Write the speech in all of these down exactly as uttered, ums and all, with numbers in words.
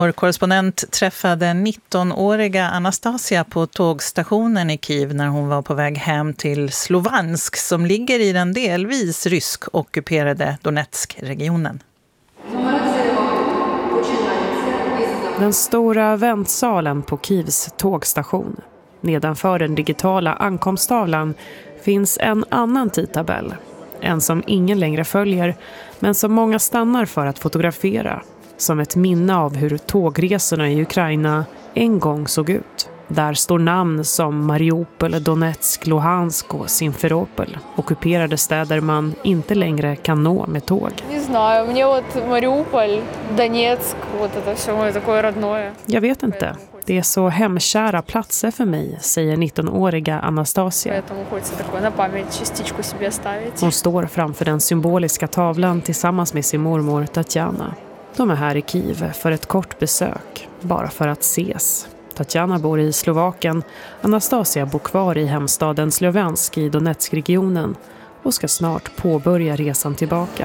Vår korrespondent träffade nittonåriga Anastasia på tågstationen i Kiev när hon var på väg hem till Slovansk som ligger i den delvis rysk-ockuperade Donetsk-regionen. Den stora väntsalen på Kievs tågstation. Nedanför den digitala ankomsttavlan finns en annan tidtabell. En som ingen längre följer, men som många stannar för att fotografera. Som ett minne av hur tågresorna i Ukraina en gång såg ut. Där står namn som Mariupol, Donetsk, Luhansk och Simferopol. Ockuperade städer man inte längre kan nå med tåg. Jag vet inte. Det är så hemkära platser för mig, säger nittonåriga Anastasia. Hon står framför den symboliska tavlan tillsammans med sin mormor Tatjana. De är här i Kiev för ett kort besök, bara för att ses. Tatjana bor i Slovakien, Anastasia bor kvar i hemstaden Slovensk i Donetsk-regionen och ska snart påbörja resan tillbaka.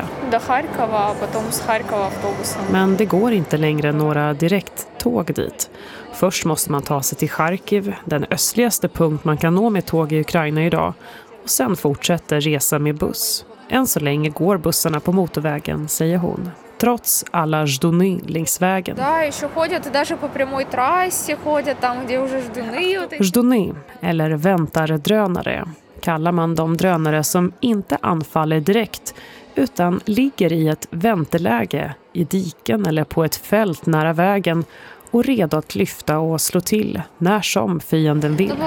Men det går inte längre några direkt tåg dit. Först måste man ta sig till Charkiv, den östligaste punkt man kan nå med tåg i Ukraina idag, och sen fortsätter resan med buss. Än så länge går bussarna på motorvägen, säger hon. Trots alla ждуны längs vägen. Ждуны, eller väntardrönare, kallar man de drönare som inte anfaller direkt utan ligger i ett vänteläge i diken eller på ett fält nära vägen och redo att lyfta och slå till när som fienden vill.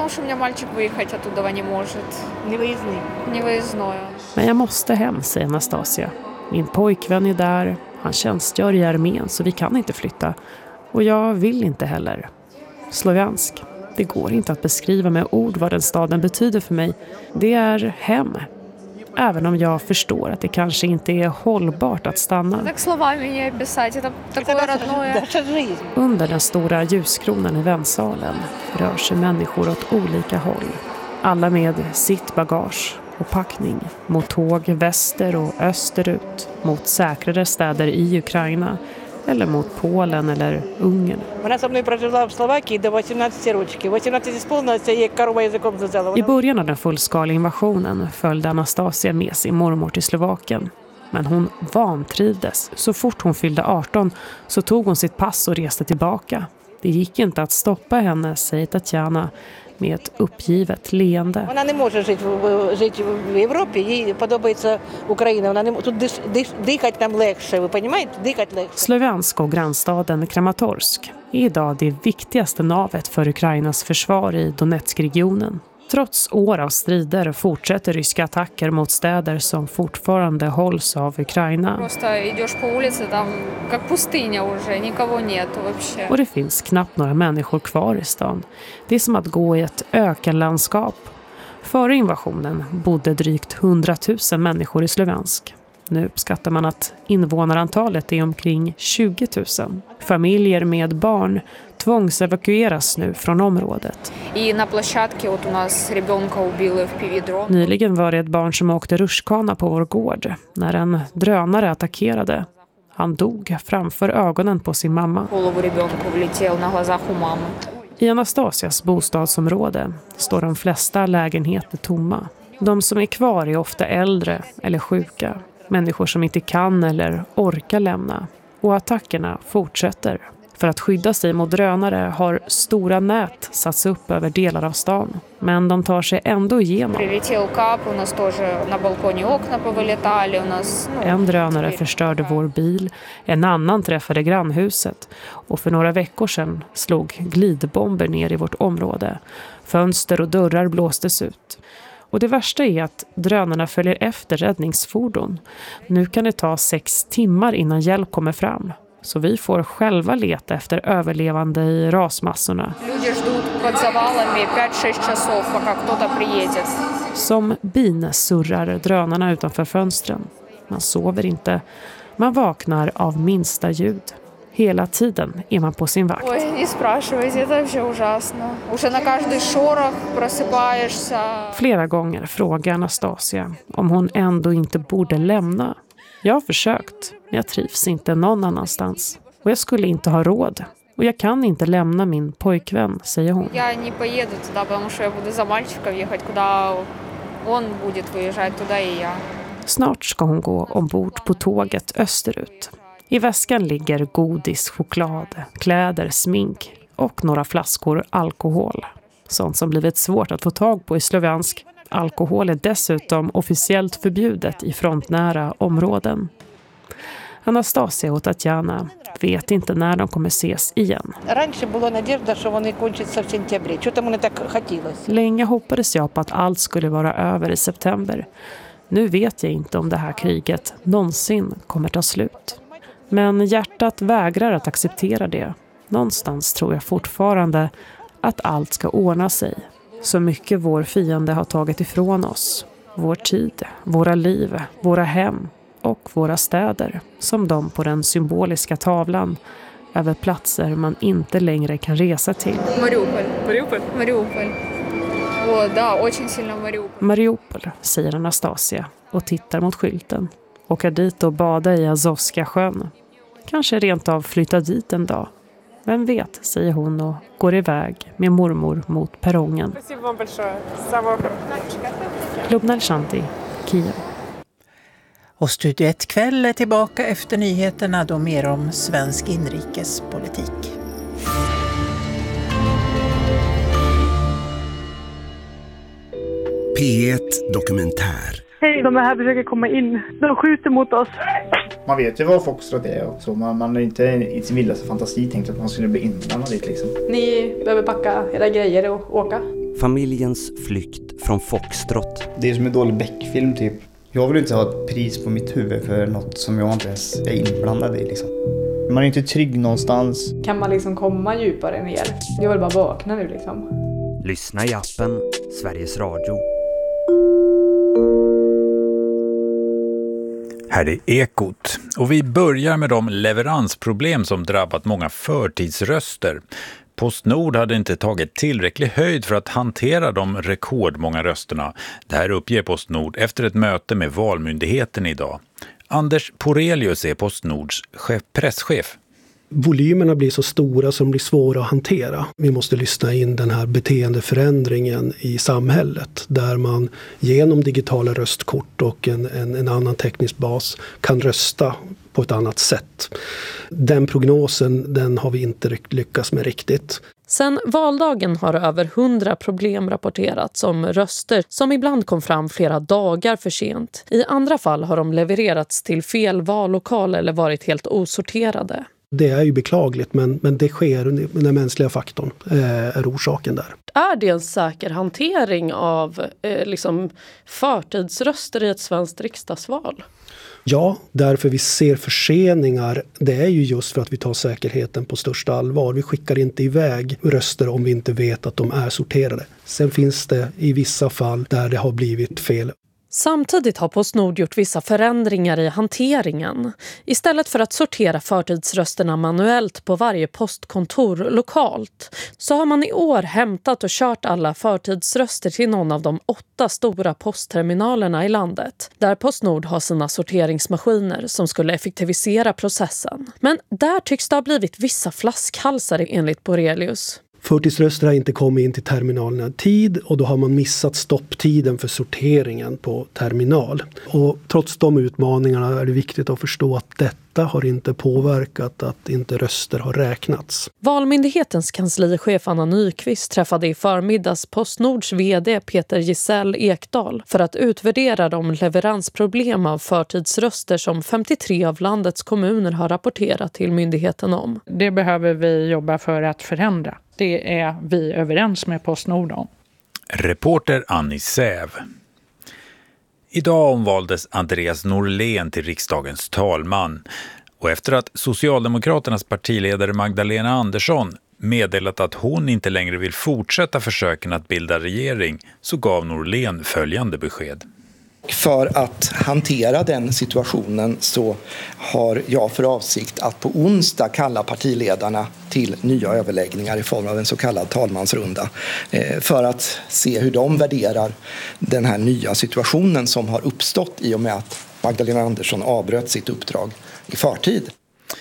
Men jag måste hem, säger Anastasia. Min pojkvän är där, han tjänstgör i armén så vi kan inte flytta. Och jag vill inte heller. Slovensk, det går inte att beskriva med ord vad den staden betyder för mig. Det är hem. Även om jag förstår att det kanske inte är hållbart att stanna. Under den stora ljuskronan i väntsalen rör sig människor åt olika håll. Alla med sitt bagage och packning mot tåg väster och österut, mot säkrare städer i Ukraina eller mot Polen eller Ungern. I början av den fullskaliga invasionen följde Anastasia med sin mormor till Slovakien. Men hon vantrivdes. Så fort hon fyllde arton så tog hon sitt pass och reste tillbaka. Det gick inte att stoppa henne, säger Tatjana med ett uppgivet leende. Hon не може жити жити в Європі, їй подобається Україна. Вона не тут дихати там легше, ви розумієте? Дихати легше. Slovensk och grannstaden Kramatorsk är idag det viktigaste navet för Ukrainas försvar i Donetsk-regionen. Trots år av strider fortsätter ryska attacker mot städer som fortfarande hålls av Ukraina. Och det finns knappt några människor kvar i stan. Det är som att gå i ett ökenlandskap. Före invasionen bodde drygt hundratusen människor i Slovensk. Nu uppskattar man att invånarantalet är omkring tjugo tusen. Familjer med barn tvångsevakueras nu från området. Nyligen var det ett barn som åkte rutschkana på vår gård när en drönare attackerade. Han dog framför ögonen på sin mamma. I Anastasias bostadsområde står de flesta lägenheter tomma. De som är kvar är ofta äldre eller sjuka. Människor som inte kan eller orkar lämna. Och attackerna fortsätter. För att skydda sig mot drönare har stora nät satts upp över delar av stan. Men de tar sig ändå igenom. En drönare förstörde vår bil. En annan träffade grannhuset. Och för några veckor sedan slog glidbomber ner i vårt område. Fönster och dörrar blåstes ut. Och det värsta är att drönarna följer efter räddningsfordon. Nu kan det ta sex timmar innan hjälp kommer fram. Så vi får själva leta efter överlevande i rasmassorna. Som bin surrar drönarna utanför fönstren. Man sover inte. Man vaknar av minsta ljud. Hela tiden är man på sin vakt. Ой, не спрашивайте, это вообще ужасно. Уже на каждый шорох просыпаешься. Flera gånger frågar Anastasia om hon ändå inte borde lämna. Jag har försökt, men jag trivs inte någon annanstans. Och jag skulle inte ha råd. Och jag kan inte lämna min pojkvän, säger hon. Jag не поеду туда, потому что jag буду за мальчиком ехать, куда он будет выезжать, туда и я. Snart ska hon gå ombord på tåget österut. I väskan ligger godis, choklad, kläder, smink och några flaskor alkohol. Sånt som blivit svårt att få tag på i Sloviansk. Alkohol är dessutom officiellt förbjudet i frontnära områden. Anastasia och Tatjana vet inte när de kommer ses igen. Länge hoppades jag på att allt skulle vara över i september. Nu vet jag inte om det här kriget någonsin kommer ta slut. Men hjärtat vägrar att acceptera det. Någonstans tror jag fortfarande att allt ska ordna sig. Så mycket vår fiende har tagit ifrån oss. Vår tid, våra liv, våra hem och våra städer. Som de på den symboliska tavlan över platser man inte längre kan resa till. Mariupol. Mariupol. Mariupol. О, да, очень сильно Mariupol. Mariupol, säger Anastasia och tittar mot skylten. Åka dit och bada i Azovska sjön. Kanske rent av flytta dit en dag. Vem vet, säger hon och går iväg med mormor mot perrongen. Lubna Alshanti, Kiev. Och Studio ett kväll är tillbaka efter nyheterna, då mer om svensk inrikespolitik. P ett Dokumentär. Hej, de här försöker komma in. De skjuter mot oss. Man vet ju vad Foxtrot är och så. Man, man är inte i sin vildaste fantasi tänkt att man skulle bli inblandad dit liksom. Ni behöver packa era grejer och åka. Familjens flykt från Foxtrot. Det är som en dålig Beck-film typ. Jag vill inte ha ett pris på mitt huvud för något som jag inte ens är inblandad i liksom. Man är inte trygg någonstans. Kan man liksom komma djupare ner? Jag vill bara vakna nu liksom. Lyssna i appen Sveriges Radio. Här är Ekot och vi börjar med de leveransproblem som drabbat många förtidsröster. Postnord hade inte tagit tillräcklig höjd för att hantera de rekordmånga rösterna. Det här uppger Postnord efter ett möte med Valmyndigheten idag. Anders Porelius är Postnords chef, presschef. Volymerna blir så stora som blir svåra att hantera. Vi måste lyssna in den här beteendeförändringen i samhället där man genom digitala röstkort och en, en, en annan teknisk bas kan rösta på ett annat sätt. Den prognosen, den har vi inte lyckats med riktigt. Sen valdagen har över hundra problem rapporterats om röster som ibland kom fram flera dagar för sent. I andra fall har de levererats till fel vallokal eller varit helt osorterade. Det är ju beklagligt, men, men det sker, den mänskliga faktorn eh, är orsaken där. Är det en säker hantering av eh, liksom förtidsröster i ett svenskt riksdagsval? Ja, därför vi ser förseningar, det är ju just för att vi tar säkerheten på största allvar. Vi skickar inte iväg röster om vi inte vet att de är sorterade. Sen finns det i vissa fall där det har blivit fel. Samtidigt har Postnord gjort vissa förändringar i hanteringen. Istället för att sortera förtidsrösterna manuellt på varje postkontor lokalt så har man i år hämtat och kört alla förtidsröster till någon av de åtta stora postterminalerna i landet där Postnord har sina sorteringsmaskiner som skulle effektivisera processen. Men där tycks det ha blivit vissa flaskhalsar enligt Porelius. Förtidsröster har inte kommit in till terminalerna i tid och då har man missat stopptiden för sorteringen på terminal. Och trots de utmaningarna är det viktigt att förstå att detta har inte påverkat att inte röster har räknats. Valmyndighetens kanslichef Anna Nyqvist träffade i förmiddags Postnords vd Peter Gisell Ekdal för att utvärdera de leveransproblem av förtidsröster som femtiotre av landets kommuner har rapporterat till myndigheten om. Det behöver vi jobba för att förändra. Det är vi överens med Postnord om. Reporter Annie Säv. Idag omvaldes Andreas Norlén till riksdagens talman. Och efter att Socialdemokraternas partiledare Magdalena Andersson meddelat att hon inte längre vill fortsätta försöken att bilda regering så gav Norlén följande besked. För att hantera den situationen så har jag för avsikt att på onsdag kalla partiledarna till nya överläggningar i form av en så kallad talmansrunda för att se hur de värderar den här nya situationen som har uppstått i och med att Magdalena Andersson avbröt sitt uppdrag i förtid.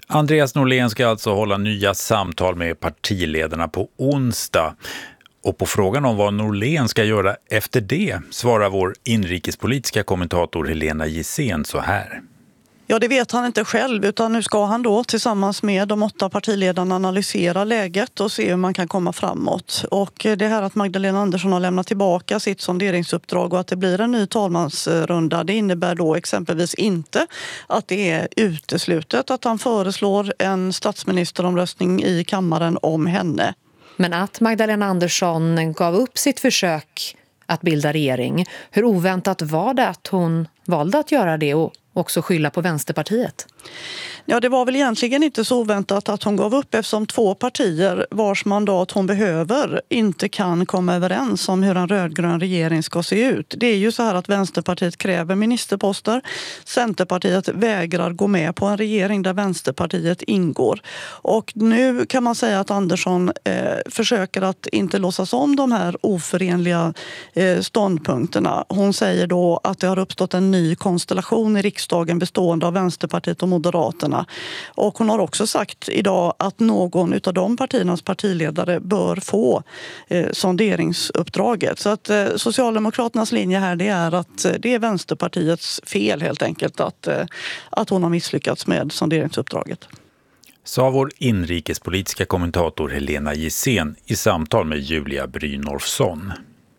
Andreas Norlén ska alltså hålla nya samtal med partiledarna på onsdag. Och på frågan om vad Norlén ska göra efter det svarar vår inrikespolitiska kommentator Helena Gissén så här. Ja, det vet han inte själv, utan nu ska han då tillsammans med de åtta partiledarna analysera läget och se hur man kan komma framåt. Och det här att Magdalena Andersson har lämnat tillbaka sitt sonderingsuppdrag och att det blir en ny talmansrunda, det innebär då exempelvis inte att det är uteslutet att han föreslår en statsministeromröstning i kammaren om henne. Men att Magdalena Andersson gav upp sitt försök att bilda regering, hur oväntat var det att hon valde att göra det och också skylla på Vänsterpartiet? Ja, det var väl egentligen inte så oväntat att hon gav upp eftersom två partier vars mandat hon behöver inte kan komma överens om hur en rödgrön regering ska se ut. Det är ju så här att Vänsterpartiet kräver ministerposter. Centerpartiet vägrar gå med på en regering där Vänsterpartiet ingår. Och nu kan man säga att Andersson eh, försöker att inte låtsas om de här oförenliga eh, ståndpunkterna. Hon säger då att det har uppstått en ny konstellation i riksdagen bestående av Vänsterpartiet och Moderaterna. Och hon har också sagt idag att någon av de partiernas partiledare bör få eh, sonderingsuppdraget. Så att eh, Socialdemokraternas linje här det är att eh, det är Vänsterpartiets fel helt enkelt att, eh, att hon har misslyckats med sonderingsuppdraget. Sa vår inrikespolitiska kommentator Helena Gissén i samtal med Julia Brynolfsson.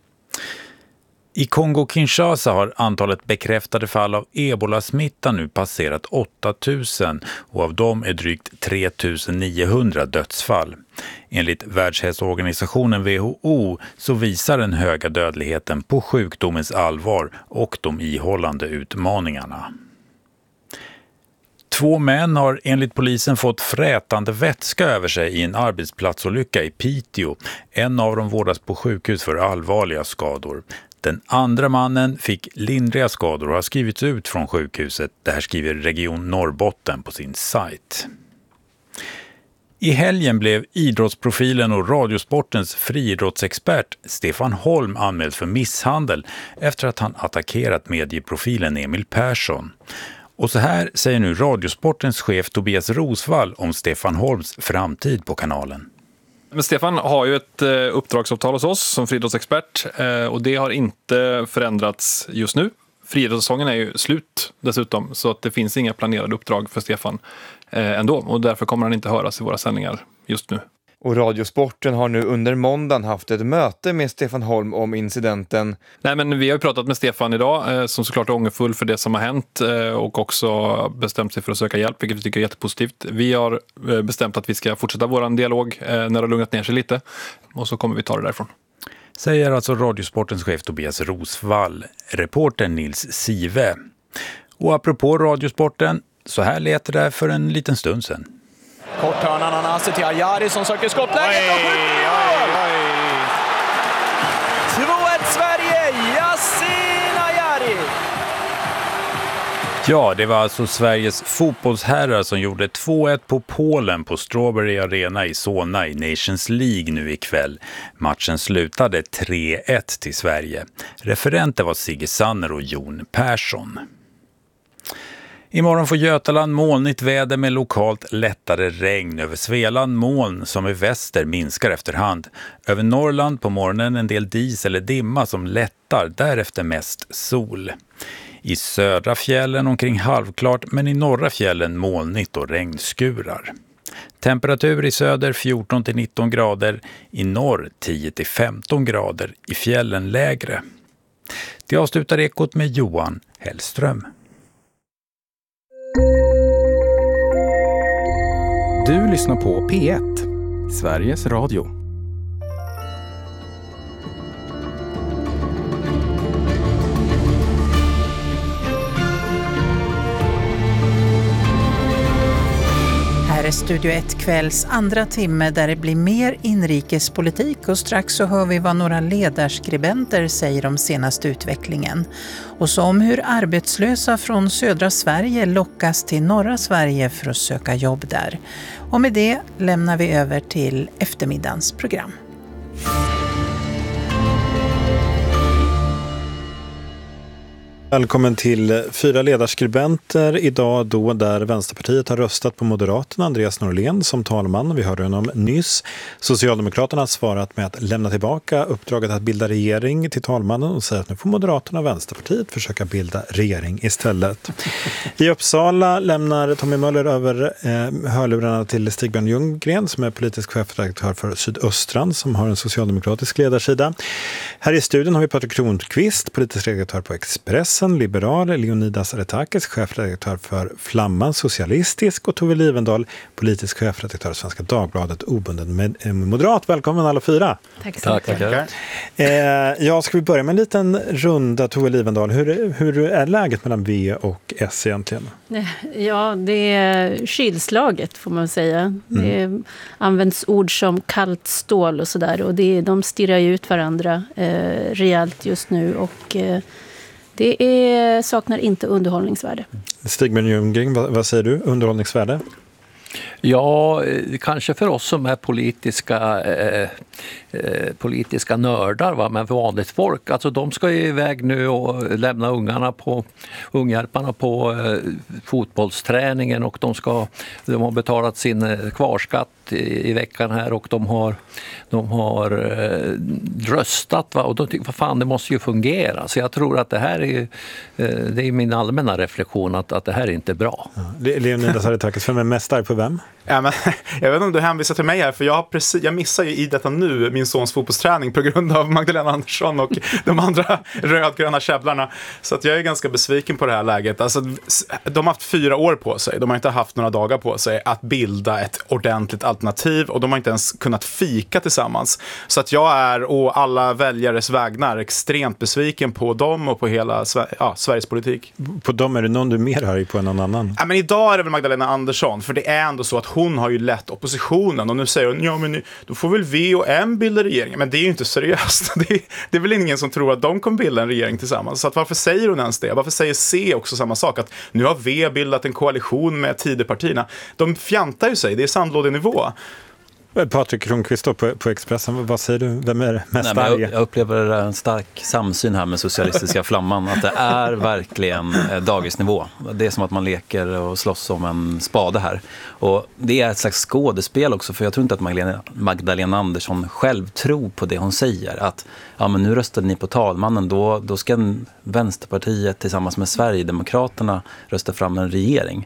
I Kongo-Kinshasa har antalet bekräftade fall av ebolasmitta nu passerat åtta tusen och av dem är drygt tre tusen niohundra dödsfall. Enligt Världshälsoorganisationen W H O så visar den höga dödligheten på sjukdomens allvar och de ihållande utmaningarna. Två män har enligt polisen fått frätande vätska över sig i en arbetsplatsolycka i Piteå. En av dem vårdas på sjukhus för allvarliga skador. Den andra mannen fick lindriga skador och har skrivits ut från sjukhuset. Det här skriver Region Norrbotten på sin sajt. I helgen blev idrottsprofilen och radiosportens friidrottsexpert Stefan Holm anmäld för misshandel efter att han attackerat medieprofilen Emil Persson. Och så här säger nu radiosportens chef Tobias Rosvall om Stefan Holms framtid på kanalen. Men Stefan har ju ett uppdragsavtal hos oss som friidrottsexpert och det har inte förändrats just nu. Friidrottssäsongen är ju slut dessutom så att det finns inga planerade uppdrag för Stefan ändå och därför kommer han inte höras i våra sändningar just nu. Och Radiosporten har nu under måndagen haft ett möte med Stefan Holm om incidenten. Nej, men vi har ju pratat med Stefan idag som såklart är ångerfull för det som har hänt och också bestämt sig för att söka hjälp, vilket vi tycker är jättepositivt. Vi har bestämt att vi ska fortsätta vår dialog när det har lugnat ner sig lite och så kommer vi ta det därifrån. Säger alltså Radiosportens chef Tobias Rosvall, reportern Nils Sive. Och apropå Radiosporten, så här lät det där för en liten stund sedan. Korthörnan Anasi till Ajari som söker skottläget och skjuter! två ett Sverige, Yasin Ajari! Ja, det var alltså Sveriges fotbollsherrar som gjorde två ett på Polen på Strawberry Arena i Solna i Nations League nu ikväll. Matchen slutade tre ett till Sverige. Referenter var Sigge Sanner och Jon Persson. Imorgon får Götaland molnigt väder med lokalt lättare regn. Över Svealand moln som i väster minskar efterhand. Över Norrland på morgonen en del dis eller dimma som lättar, därefter mest sol. I södra fjällen omkring halvklart men i norra fjällen molnigt och regnskurar. Temperatur i söder fjorton till nitton grader, i norr tio till femton grader, i fjällen lägre. Det avslutar Ekot med Johan Hellström. Du lyssnar på P ett, Sveriges Radio. Här är Studio ett kvälls andra timme där det blir mer inrikespolitik och strax så hör vi vad några ledarskribenter säger om senaste utvecklingen. Och så om hur arbetslösa från södra Sverige lockas till norra Sverige för att söka jobb där. Och med det lämnar vi över till eftermiddagens program. Välkommen till Fyra ledarskribenter idag då där Vänsterpartiet har röstat på Moderaterna, Andreas Norlén som talman. Vi hörde honom nyss. Socialdemokraterna har svarat med att lämna tillbaka uppdraget att bilda regering till talmannen och säga att nu får Moderaterna och Vänsterpartiet försöka bilda regering istället. I Uppsala lämnar Tommy Möller över eh, hörlurarna till Stig-Björn Ljunggren som är politisk chefredaktör för Sydöstran som har en socialdemokratisk ledarsida. Här i studion har vi Patrik Kronqvist, politisk redaktör på Expressen, liberal, Leonidas Aretakis, chefredaktör för Flamman, socialistisk, och Tove Livendal, politisk chefredaktör Svenska Dagbladet, obunden med moderat. Välkommen alla fyra. Tack så mycket. Tack. Eh, ja, ska vi börja med en liten runda, Tove Livendal. Hur, hur är läget mellan V och S egentligen? Ja, det är kylslaget får man säga. Mm. Det används ord som kallt stål och sådär, och det, de stirrar ju ut varandra eh, rejält just nu, och eh, det är, saknar inte underhållningsvärde. Stig-Björn Ljunggren, vad, vad säger du? Underhållningsvärde? Ja, kanske för oss som är politiska, eh, eh, politiska nördar, va? Men för vanligt folk. Alltså de ska ju iväg nu och lämna ungarna på, unghjälparna på eh, fotbollsträningen, och de, ska, de har betalat sin kvarskatt i, i veckan här, och de har, de har eh, röstat, va? Och de tycker, vad fan, det måste ju fungera. Så jag tror att det här är, eh, det är min allmänna reflektion att, att det här är inte bra. Ja, Leonidas Aretakis, för mig mest arg på vem? Ja, men, jag vet inte om du hänvisar till mig här, för jag, har precis, jag missar ju i detta nu min sons fotbollsträning på grund av Magdalena Andersson och de andra rödgröna käbblarna. Så att jag är ganska besviken på det här läget. Alltså, de har haft fyra år på sig, de har inte haft några dagar på sig att bilda ett ordentligt alternativ, och de har inte ens kunnat fika tillsammans. Så att jag är, och alla väljares vägnar, extremt besviken på dem och på hela ja, Sveriges politik. På dem är det någon du mer arg på än någon annan? Ja, men idag är det väl Magdalena Andersson, för det är ändå så att hon har ju lett oppositionen, och nu säger hon, ja men då får väl V och M bilda regering. Men det är ju inte seriöst. Det är, det är väl ingen som tror att de kommer bilda en regering tillsammans. Så att varför säger hon ens det? Varför säger C också samma sak? Att nu har V bildat en koalition med Tidöpartierna. De fjantar ju sig, det är sandlådenivå. Patrik Kronqvist på, på Expressen, vad säger du? Vem är mest Nej, arg? jag, jag upplever en stark samsyn här med socialistiska Flamman, att det är verkligen eh, dagisnivå. Det är som att man leker och slåss om en spade här. Och det är ett slags skådespel också, för jag tror inte att Magdalena, Magdalena Andersson själv tror på det hon säger. Att ja, men nu röstade ni på talmannen, då, då ska Vänsterpartiet tillsammans med Sverigedemokraterna rösta fram en regering.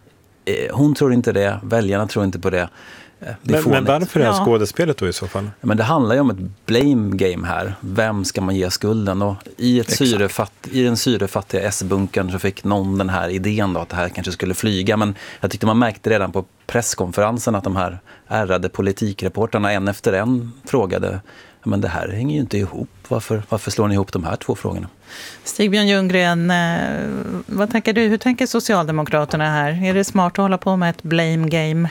Eh, hon tror inte det, väljarna tror inte på det. Men, men varför är det här skådespelet då i så fall? Men det handlar ju om ett blame game här. Vem ska man ge skulden? Och i, ett syrefatt, i den syrefattiga S-bunkern så fick någon den här idén då, att det här kanske skulle flyga. Men jag tyckte man märkte redan på presskonferensen att de här ärrade politikreporterna en efter en frågade, men det här hänger ju inte ihop. Varför, varför slår ni ihop de här två frågorna? Stig-Björn Ljunggren, vad tänker du? Hur tänker Socialdemokraterna här? Är det smart att hålla på med ett blame game?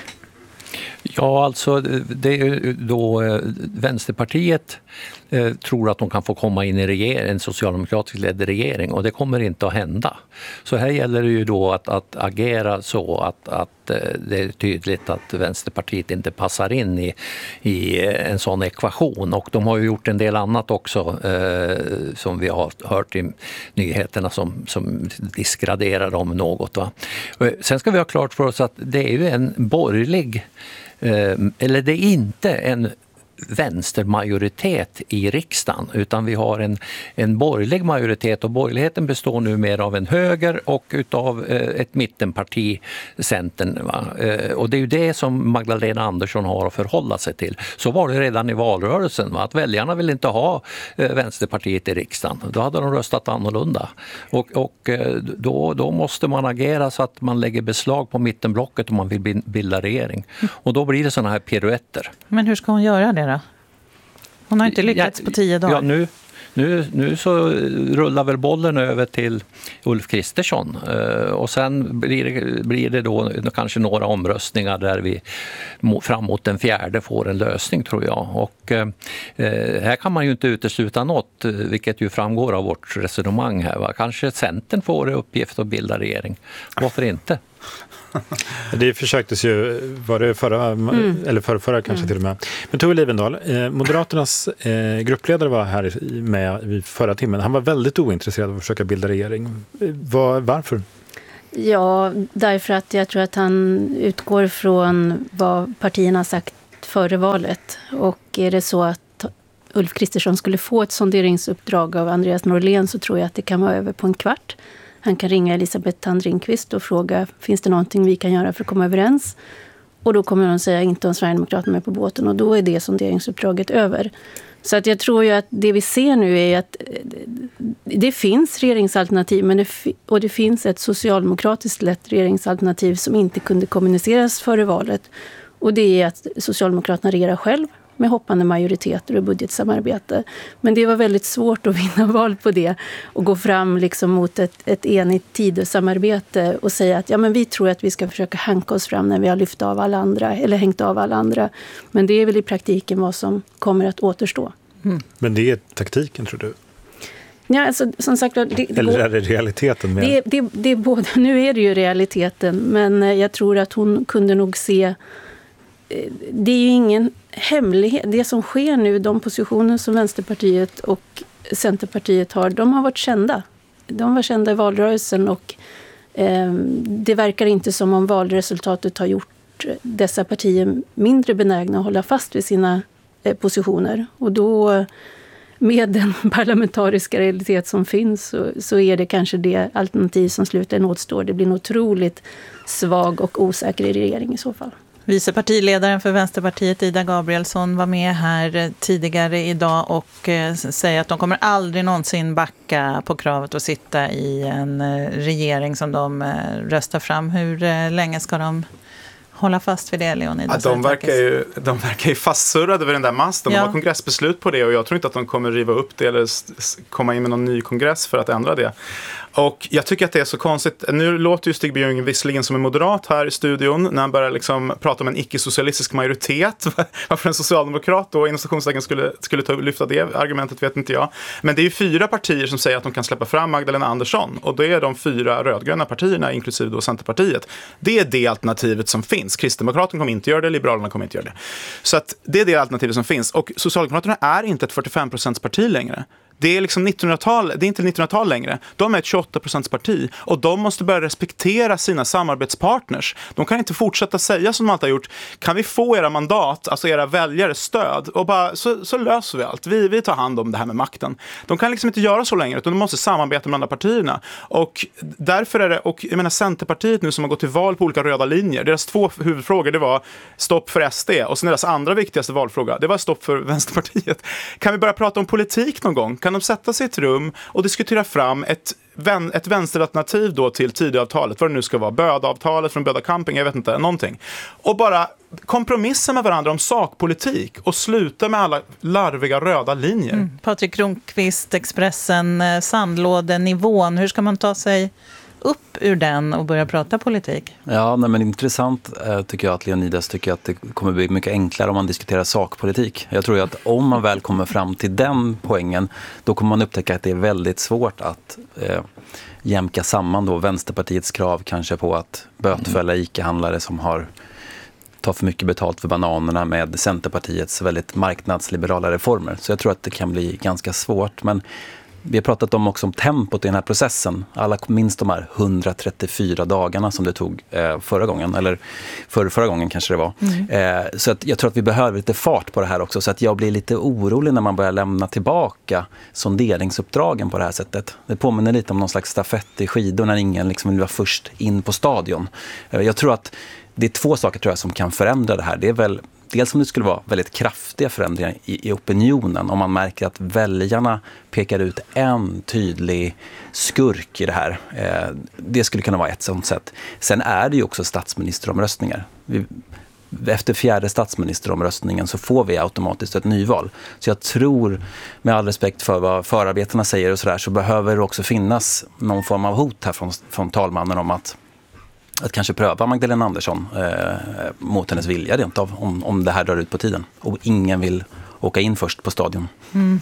Ja, alltså det är då eh, Vänsterpartiet eh, tror att de kan få komma in i regering, en socialdemokratisk ledd regering, och det kommer inte att hända. Så här gäller det ju då att, att agera så att, att eh, det är tydligt att Vänsterpartiet inte passar in i, i en sån ekvation, och de har ju gjort en del annat också eh, som vi har hört i nyheterna som, som disgraderar dem något. Va? Sen ska vi ha klart för oss att det är ju en borgerlig eller det är inte en vänstermajoritet i riksdagen, utan vi har en, en borgerlig majoritet, och borgerligheten består nu mer av en höger och utav eh, ett mittenparti, Centern. Va? Eh, och det är ju det som Magdalena Andersson har att förhålla sig till. Så var det redan i valrörelsen, va? Att väljarna vill inte ha eh, Vänsterpartiet i riksdagen. Då hade de röstat annorlunda. Och, och eh, då, då måste man agera så att man lägger beslag på mittenblocket om man vill bilda regering. Och då blir det såna här piruetter. Men hur ska hon göra det då? Hon har inte lyckats ja, på tio dagar. Ja, nu, nu, nu så rullar väl bollen över till Ulf Kristersson. Och sen blir det, blir det då kanske några omröstningar där vi fram mot den fjärde får en lösning, tror jag. Och eh, här kan man ju inte utesluta något, vilket ju framgår av vårt resonemang här. Va? Kanske Centern får uppgift att bilda regering. Varför inte? Det försöktes ju, var det förra, mm. eller förra, förra kanske mm. till och med. Men Tove Livendal, eh, Moderaternas eh, gruppledare var här med i förra timmen. Han var väldigt ointresserad av att försöka bilda regering. Var, varför? Ja, därför att jag tror att han utgår från vad partierna har sagt före valet. Och är det så att Ulf Kristersson skulle få ett sonderingsuppdrag av Andreas Norlén, så tror jag att det kan vara över på en kvart. Han kan ringa Elisabeth Thand-Ringqvist och fråga, finns det någonting vi kan göra för att komma överens? Och då kommer de säga, inte om Sverigedemokraterna med på båten, och då är det sonderingsuppdraget över. Så att jag tror ju att det vi ser nu är att det finns regeringsalternativ, men det, och det finns ett socialdemokratiskt lätt regeringsalternativ som inte kunde kommuniceras före valet. Och det är att Socialdemokraterna regerar själv med hoppande majoriteter och budgetsamarbete. Men det var väldigt svårt att vinna val på det och gå fram liksom mot ett, ett enigt Tidösamarbete och säga att ja, men vi tror att vi ska försöka hanka oss fram när vi har lyft av alla andra eller hängt av alla andra. Men det är väl i praktiken vad som kommer att återstå. Mm. Men det är taktiken, tror du? Ja, alltså, som sagt, det, det eller är det realiteten? Med? Det, det, det är både, nu är det ju realiteten, men jag tror att hon kunde nog se. Det är ju ingen hemlighet. Det som sker nu, de positioner som Vänsterpartiet och Centerpartiet har, de har varit kända. De var kända i valrörelsen, och eh, det verkar inte som om valresultatet har gjort dessa partier mindre benägna att hålla fast vid sina eh, positioner. Och då, med den parlamentariska realitet som finns, så, så är det kanske det alternativ som slutligen återstår. Det blir en otroligt svag och osäker regering i så fall. Vicepartiledaren för Vänsterpartiet, Ida Gabrielsson, var med här tidigare idag och säger att de kommer aldrig någonsin backa på kravet att sitta i en regering som de röstar fram. Hur länge ska de hålla fast vid det, Leonidas? Ja, de, verkar ju, de verkar ju fastsurrade vid den där masten. De ja. har kongressbeslut på det, och jag tror inte att de kommer riva upp det eller komma in med någon ny kongress för att ändra det. Och jag tycker att det är så konstigt. Nu låter ju Stig Björn visserligen som en moderat här i studion när han börjar liksom prata om en icke-socialistisk majoritet. Varför en socialdemokrat då inom stationstecken skulle, skulle ta, lyfta det argumentet vet inte jag. Men det är ju fyra partier som säger att de kan släppa fram Magdalena Andersson. Och det är de fyra rödgröna partierna, inklusive då Centerpartiet. Det är det alternativet som finns. Kristdemokraterna kommer inte göra det, Liberalerna kommer inte göra det. Så att det är det alternativet som finns. Och Socialdemokraterna är inte ett fyrtiofem procent parti längre. Det är liksom nittonhundratal, det är inte nittonhundratal längre. De är ett tjugoåtta procent parti, och de måste börja respektera sina samarbetspartners. De kan inte fortsätta säga som de alltid har gjort. Kan vi få era mandat, alltså era väljares stöd, och bara så, så löser vi allt. Vi, vi tar hand om det här med makten. De kan liksom inte göra så längre, utan de måste samarbeta med andra partierna. Och därför är det, och jag menar Centerpartiet nu som har gått till val på olika röda linjer. Deras två huvudfrågor, det var stopp för S D, och sen deras andra viktigaste valfråga, det var stopp för Vänsterpartiet. Kan vi börja prata om politik någon gång? Kan de sätta sig i ett rum och diskutera fram ett, vän, ett vänsteralternativ då till Tidöavtalet, vad det nu ska vara, Böda-avtalet från Böda Camping, jag vet inte, någonting. Och bara kompromissa med varandra om sakpolitik och sluta med alla larviga röda linjer. Mm. Patrik Kronqvist, Expressen, sandlådenivån, hur ska man ta sig upp ur den och börja prata politik? Ja, nej, men intressant eh, tycker jag att Leonidas tycker att det kommer bli mycket enklare om man diskuterar sakpolitik. Jag tror ju att om man väl kommer fram till den poängen, då kommer man upptäcka att det är väldigt svårt att eh, jämka samman då Vänsterpartiets krav kanske på att bötfälla ICA-handlare som har tar för mycket betalt för bananerna med Centerpartiets väldigt marknadsliberala reformer. Så jag tror att det kan bli ganska svårt, men vi har pratat om också om tempot i den här processen. Alla minns de här hundratrettiofyra dagarna som det tog eh, förra gången. Eller för, förra gången kanske det var. Mm. Eh, så att jag tror att vi behöver lite fart på det här också. Så att jag blir lite orolig när man börjar lämna tillbaka sonderingsuppdragen på det här sättet. Det påminner lite om någon slags stafett i skidor när ingen liksom vill vara först in på stadion. Eh, jag tror att det är två saker tror jag som kan förändra det här. Det är väl dels om det skulle vara väldigt kraftiga förändringar i, i opinionen, om man märker att väljarna pekar ut en tydlig skurk i det här. Eh, det skulle kunna vara ett sånt sätt. Sen är det ju också statsministeromröstningar. Vi, efter fjärde statsministeromröstningen så får vi automatiskt ett nyval. Så jag tror, med all respekt för vad förarbetarna säger och sådär, så behöver det också finnas någon form av hot här från, från talmannen om att att kanske pröva Magdalena Andersson eh, mot hennes vilja rent av, om, om det här drar ut på tiden. Och ingen vill åka in först på stadion. Mm.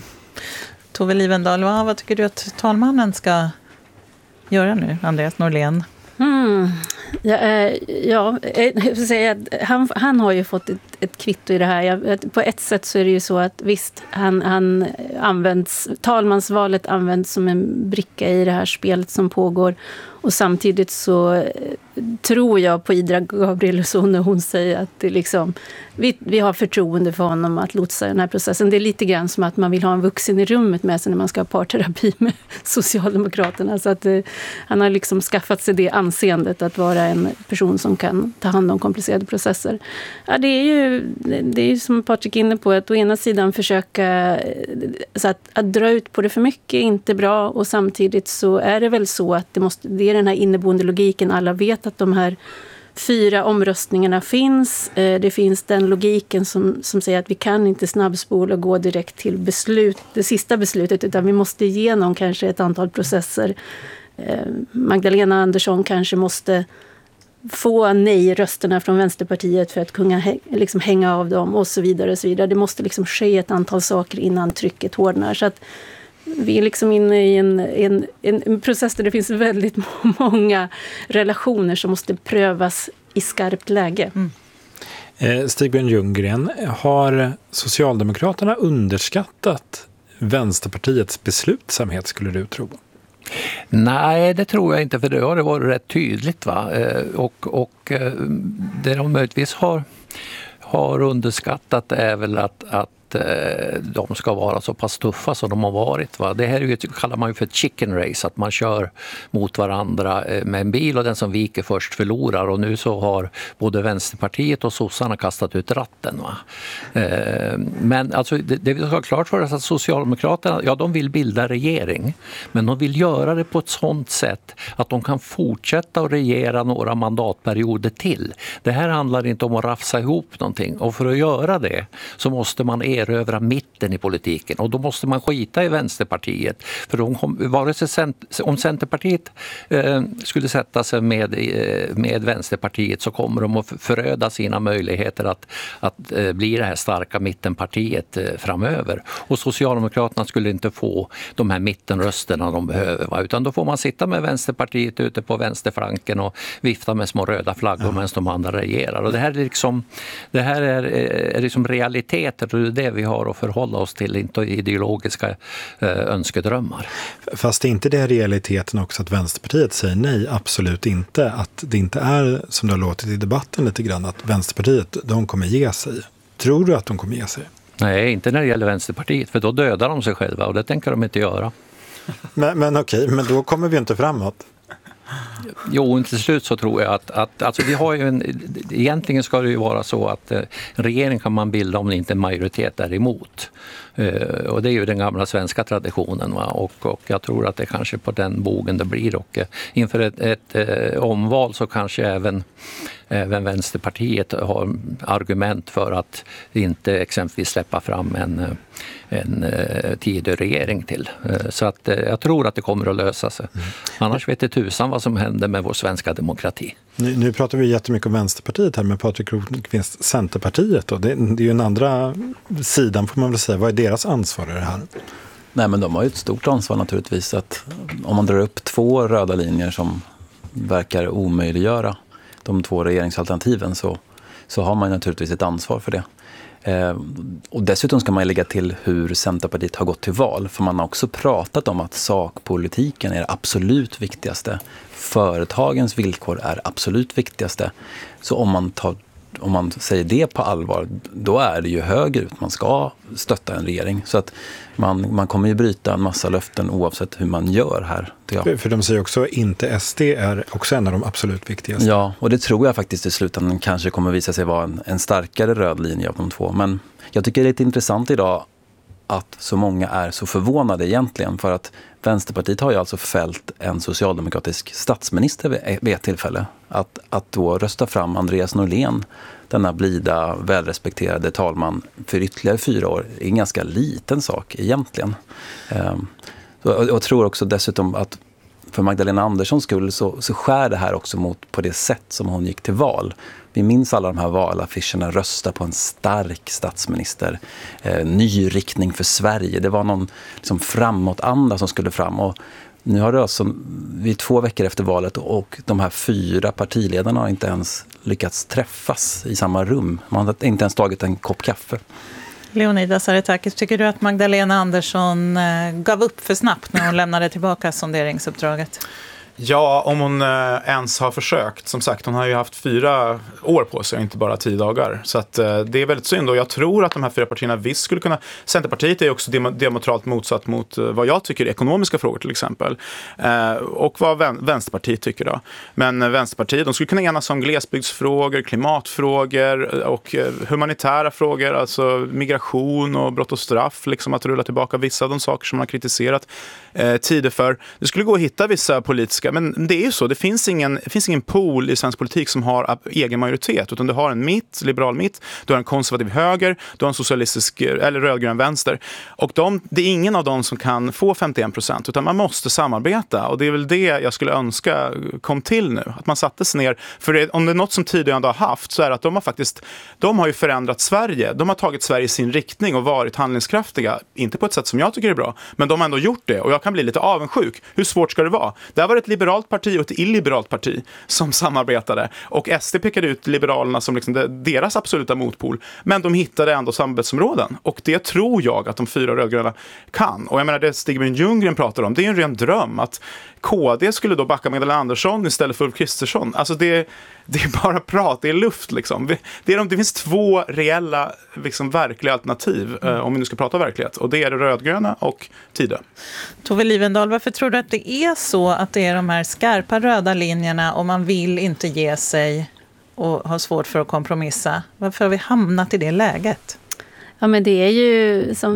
Tove Livendal, vad, vad tycker du att talmannen ska göra nu, Andreas Norlén? Mm. Ja, eh, ja jag får säga att han, han har ju fått ett, ett kvitto i det här. Jag, på ett sätt så är det ju så att visst, han, han används, talmansvalet används som en bricka i det här spelet som pågår. Och samtidigt så tror jag på Ida Gabrielsson när hon säger att det liksom, vi, vi har förtroende för honom att lotsa den här processen. Det är lite grann som att man vill ha en vuxen i rummet med sig när man ska ha parterapi med Socialdemokraterna. Så att eh, han har liksom skaffat sig det anseendet att vara en person som kan ta hand om komplicerade processer. Ja, det är ju det är ju som Patrik är inne på, att å ena sidan försöka så att, att dra ut på det för mycket är inte bra, och samtidigt så är det väl så att det måste, det är den här inneboende logiken. Alla vet att de här fyra omröstningarna finns. Det finns den logiken som, som säger att vi kan inte snabbspola och gå direkt till beslut, det sista beslutet, utan vi måste igenom kanske ett antal processer. Magdalena Andersson kanske måste få nej-rösterna från Vänsterpartiet för att kunna liksom hänga av dem och så vidare och så vidare. Det måste liksom ske ett antal saker innan trycket hårdnar. Så att vi är liksom inne i en, en, en process där det finns väldigt många relationer som måste prövas i skarpt läge. Mm. Eh, Stig-Björn Ljunggren, har Socialdemokraterna underskattat Vänsterpartiets beslutsamhet, skulle du tro? Nej, det tror jag inte, för det har det varit rätt tydligt. Va? Eh, och, och eh, det de möjligtvis har, har underskattat är väl att, att de ska vara så pass tuffa som de har varit. Va? Det här är ju, kallar man ju för ett chicken race, att man kör mot varandra med en bil och den som viker först förlorar, och nu så har både Vänsterpartiet och sossarna kastat ut ratten. Va? Men alltså, det, det vi ska ha klart för oss att Socialdemokraterna, ja, de vill bilda regering, men de vill göra det på ett sådant sätt att de kan fortsätta att regera några mandatperioder till. Det här handlar inte om att rafsa ihop någonting, och för att göra det så måste man erövra mitten i politiken, och då måste man skita i Vänsterpartiet, för de kom, vare sig cent, om Centerpartiet eh, skulle sätta sig med, eh, med Vänsterpartiet, så kommer de att föröda sina möjligheter att, att eh, bli det här starka mittenpartiet eh, framöver, och Socialdemokraterna skulle inte få de här mittenrösterna de behöver, va? Utan då får man sitta med Vänsterpartiet ute på vänsterflanken och vifta med små röda flaggor ja. medan de andra regerar, och det här är liksom, det här är, är liksom realiteter, och det vi har att förhålla oss till, inte ideologiska eh, önskedrömmar. Fast är inte det realiteten också att Vänsterpartiet säger nej? Absolut inte. Att det inte är, som det har låtit i debatten lite grann, att Vänsterpartiet, de kommer ge sig. Tror du att de kommer ge sig? Nej, inte när det gäller Vänsterpartiet, för då dödar de sig själva, och det tänker de inte göra. Men, men okej, men då kommer vi inte framåt. Jo, till slut så tror jag att, att alltså vi har ju en, egentligen ska det ju vara så att en regering kan man bilda om det inte en majoritet är emot. Uh, och det är ju den gamla svenska traditionen, va? Och, och jag tror att det kanske på den bogen det blir, och uh, inför ett, ett uh, omval så kanske även, även Vänsterpartiet har argument för att inte exempelvis släppa fram en, en uh, tidig regering till. Uh, så att uh, jag tror att det kommer att lösa sig. Mm. Annars vet det tusan vad som händer med vår svenska demokrati. Nu, nu pratar vi jättemycket om Vänsterpartiet här, men Patrik Kronqvist, Centerpartiet då, det, det är ju en andra sidan får man väl säga. Vad är deras ansvar i det här? Nej, men de har ju ett stort ansvar naturligtvis, att om man drar upp två röda linjer som verkar omöjliggöra de två regeringsalternativen, så, så har man naturligtvis ett ansvar för det. Eh, och dessutom ska man lägga till hur Centerpartiet har gått till val, för man har också pratat om att sakpolitiken är det absolut viktigaste. Företagens villkor är absolut viktigaste. Så om man tar om man säger det på allvar, då är det ju högerut. Man ska stötta en regering. Så att man, man kommer ju bryta en massa löften oavsett hur man gör här. För, för de säger också att inte S D är också en av de absolut viktigaste. Ja, och det tror jag faktiskt i slutändan kanske kommer visa sig vara en, en starkare röd linje av de två. Men jag tycker det är lite intressant idag att så många är så förvånade egentligen, för att Vänsterpartiet har ju alltså fällt en socialdemokratisk statsminister vid ett tillfälle. Att, att då rösta fram Andreas Norlén, denna blida, välrespekterade talman, för ytterligare fyra år är en ganska liten sak egentligen. Um, och jag tror också dessutom att för Magdalena Anderssons skull så, så skär det här också mot på det sätt som hon gick till val. Vi minns alla de här valaffischerna, rösta på en stark statsminister, eh, ny riktning för Sverige. Det var någon liksom framåtanda som skulle fram, och Nu har det alltså, vi är två veckor efter valet och de här fyra partiledarna har inte ens lyckats träffas i samma rum. Man har inte ens tagit en kopp kaffe. Leonidas Aretakis, tycker du att Magdalena Andersson gav upp för snabbt när hon lämnade tillbaka sonderingsuppdraget? Ja, om hon eh, ens har försökt. Som sagt, hon har ju haft fyra år på sig, inte bara tio dagar. Så att, eh, det är väldigt synd. Och jag tror att de här fyra partierna visst skulle kunna... Centerpartiet är också dem- diametralt motsatt mot eh, vad jag tycker är ekonomiska frågor till exempel. Eh, och vad vän- Vänsterpartiet tycker då. Men eh, Vänsterpartiet, de skulle kunna enas om glesbygdsfrågor, klimatfrågor och eh, humanitära frågor. Alltså migration och brott och straff. Liksom att rulla tillbaka vissa av de saker som man har kritiserat eh, tider för. Det skulle gå att hitta vissa politiska... Men det är ju så, det finns ingen, det finns ingen pool i svensk politik som har egen majoritet, utan du har en mitt, liberal mitt, du har en konservativ höger, du har en socialistisk eller rödgrön vänster. Och de, det är ingen av dem som kan få femtioen procent, utan man måste samarbeta. Och det är väl det jag skulle önska kom till nu, att man sattes ner. För det, om det är något som tidigare har haft så är det att de har faktiskt, de har ju förändrat Sverige. De har tagit Sverige i sin riktning och varit handlingskraftiga. Inte på ett sätt som jag tycker är bra, men de har ändå gjort det. Och jag kan bli lite avundsjuk. Hur svårt ska det vara? Det har varit ett liberalt parti och ett illiberalt parti som samarbetade. Och S D pekade ut Liberalerna som liksom deras absoluta motpol. Men de hittade ändå samarbetsområden. Och det tror jag att de fyra rödgröna kan. Och jag menar, det Stig Ljunggren pratar om, det är en ren dröm att K D skulle då backa Magdalena Andersson istället för Ulf Kristersson. Alltså det, det är bara prat, det är luft liksom. Det, är de, det finns två reella, liksom verkliga alternativ mm. eh, om vi nu ska prata verklighet. Och det är det rödgröna och Tide. Tove Livendal, varför tror du att det är så att det är de här skarpa röda linjerna och man vill inte ge sig och har svårt för att kompromissa? Varför har vi hamnat i det läget? Ja, men det är ju som...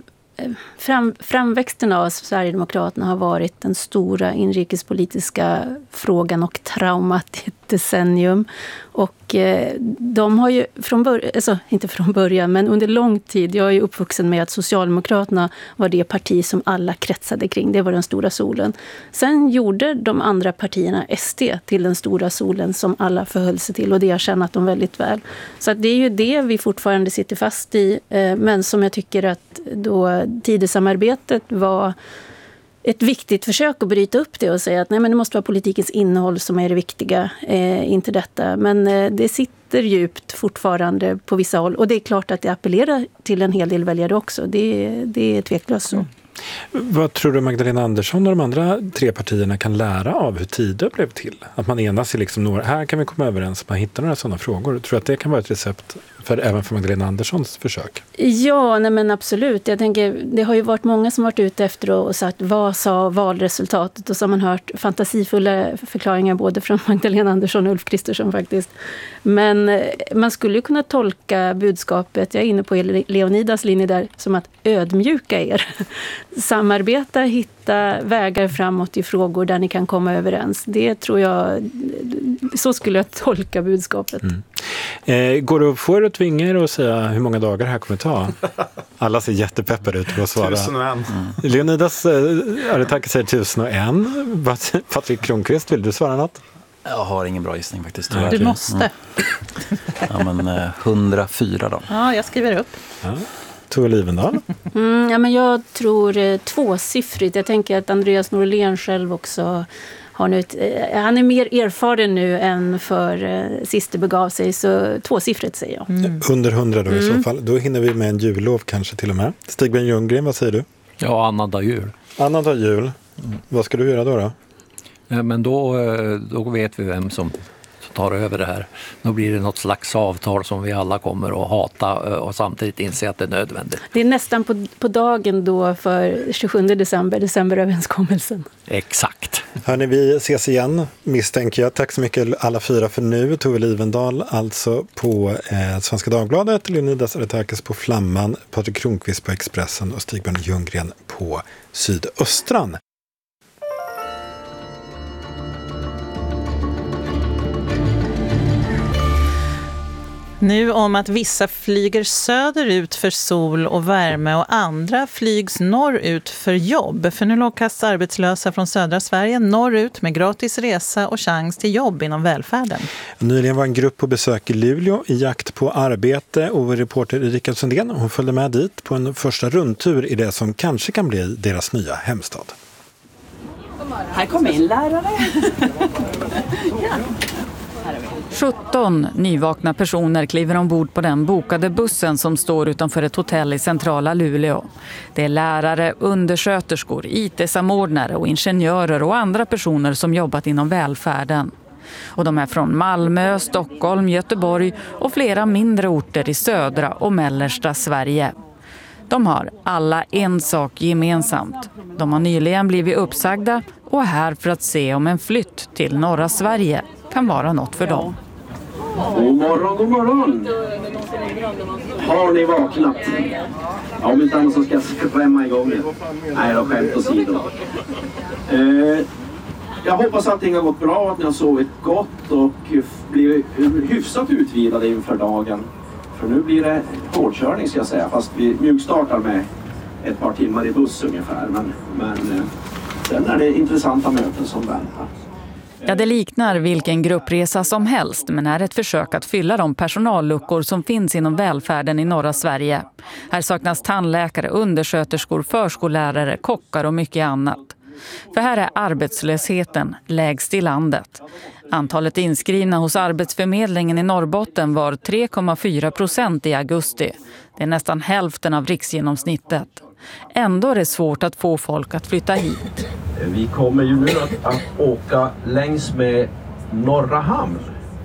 Fram, framväxten av Sverigedemokraterna har varit den stora inrikespolitiska frågan och traumat i ett decennium. Och eh, de har ju från början, alltså inte från början, men under lång tid, jag är ju uppvuxen med att Socialdemokraterna var det parti som alla kretsade kring. Det var den stora solen. Sen gjorde de andra partierna S D till den stora solen som alla förhöll sig till, och det har tjänat dem väldigt väl. Så att det är ju det vi fortfarande sitter fast i, eh, men som jag tycker att då Tidesamarbetet var ett viktigt försök att bryta upp det och säga att nej, men det måste vara politikens innehåll som är det viktiga, eh, inte detta. Men eh, det sitter djupt fortfarande på vissa håll, och det är klart att det appellerar till en hel del väljare också. Det, det är tveklöst så. Mm. Vad tror du Magdalena Andersson och de andra tre partierna kan lära av hur Tide blev till? Att man enas i liksom några, här kan vi komma överens, man hittar några sådana frågor. Tror du att det kan vara ett recept för, även för Magdalena Anderssons försök? Ja, nej men absolut. Jag tänker, det har ju varit många som varit ute efter och sagt vad sa valresultatet, och så har man hört fantasifulla förklaringar både från Magdalena Andersson och Ulf Kristersson faktiskt. Men man skulle ju kunna tolka budskapet, jag är inne på Leonidas linje där, som att ödmjuka er. Samarbeta, hitta vägar framåt i frågor där ni kan komma överens. Det tror jag, så skulle jag tolka budskapet. Mm. Eh, går det att få er att tvinga er och säga hur många dagar det här kommer ta? Alla ser jättepeppade ut på att svara. Tusen och en. Mm. Leonidas eh, Aretakis säger tusen och en. Patrik Kronqvist, vill du svara något? Jag har ingen bra gissning faktiskt. Ja, du måste. Mm. Ja, men eh, hundrafyra då. Ja, jag skriver upp. Ja. Tove Livendal? Mm, ja, men jag tror eh, tvåsiffrigt. Jag tänker att Andreas Norlén själv också har nu ett, eh, han är mer erfaren nu än för eh, sist det begav sig, så tvåsiffrigt säger jag. Mm. Under hundra då i mm. så fall. Då hinner vi med en jullov kanske till och med. Stig Ljunggren, vad säger du? Ja, annandag jul. Annandag jul. Mm. Vad ska du göra då då? Ja, men då, då vet vi vem som tar över det här. Då blir det något slags avtal som vi alla kommer att hata och samtidigt inse att det är nödvändigt. Det är nästan på, på dagen då för tjugosjunde december, decemberöverenskommelsen. Exakt. Hörrni, vi ses igen misstänker jag. Tack så mycket alla fyra för nu. Tove Livendal alltså på eh, Svenska Dagbladet, Leonidas Aretakis på Flamman, Patrik Kronqvist på Expressen och Stig Ljunggren på Sydöstran. Nu om att vissa flyger söderut för sol och värme och andra flygs norrut för jobb. För nu lockas arbetslösa från södra Sverige norrut med gratis resa och chans till jobb inom välfärden. Nyligen var en grupp på besök i Luleå i jakt på arbete, och reporter Erika Sundén, hon följde med dit på en första rundtur i det som kanske kan bli deras nya hemstad. Här kommer in lärare. Ja. sjutton nyvakna personer kliver ombord på den bokade bussen som står utanför ett hotell i centrala Luleå. Det är lärare, undersköterskor, I T-samordnare och ingenjörer och andra personer som jobbat inom välfärden. Och de är från Malmö, Stockholm, Göteborg och flera mindre orter i södra och mellersta Sverige. De har alla en sak gemensamt. De har nyligen blivit uppsagda och är här för att se om en flytt till norra Sverige kan vara något för dem. God morgon, god morgon! Har ni vaknat? Ja, om inte annars så ska jag skrämma igång er. Nej, då skämt åsido. Eh, jag hoppas att allting har gått bra, att ni har sovit gott och blivit hyfsat utvidade inför dagen. För nu blir det hårdkörning ska jag säga, fast vi mjukstartar med ett par timmar i buss ungefär. Men, men eh, sen är det intressanta möten som väntar. Ja, det liknar vilken gruppresa som helst, men är ett försök att fylla de personalluckor som finns inom välfärden i norra Sverige. Här saknas tandläkare, undersköterskor, förskollärare, kockar och mycket annat. För här är arbetslösheten lägst i landet. Antalet inskrivna hos Arbetsförmedlingen i Norrbotten var tre komma fyra procent i augusti. Det är nästan hälften av riksgenomsnittet. Ändå är det svårt att få folk att flytta hit. Vi kommer ju nu att, att åka längs med Norra Hamn.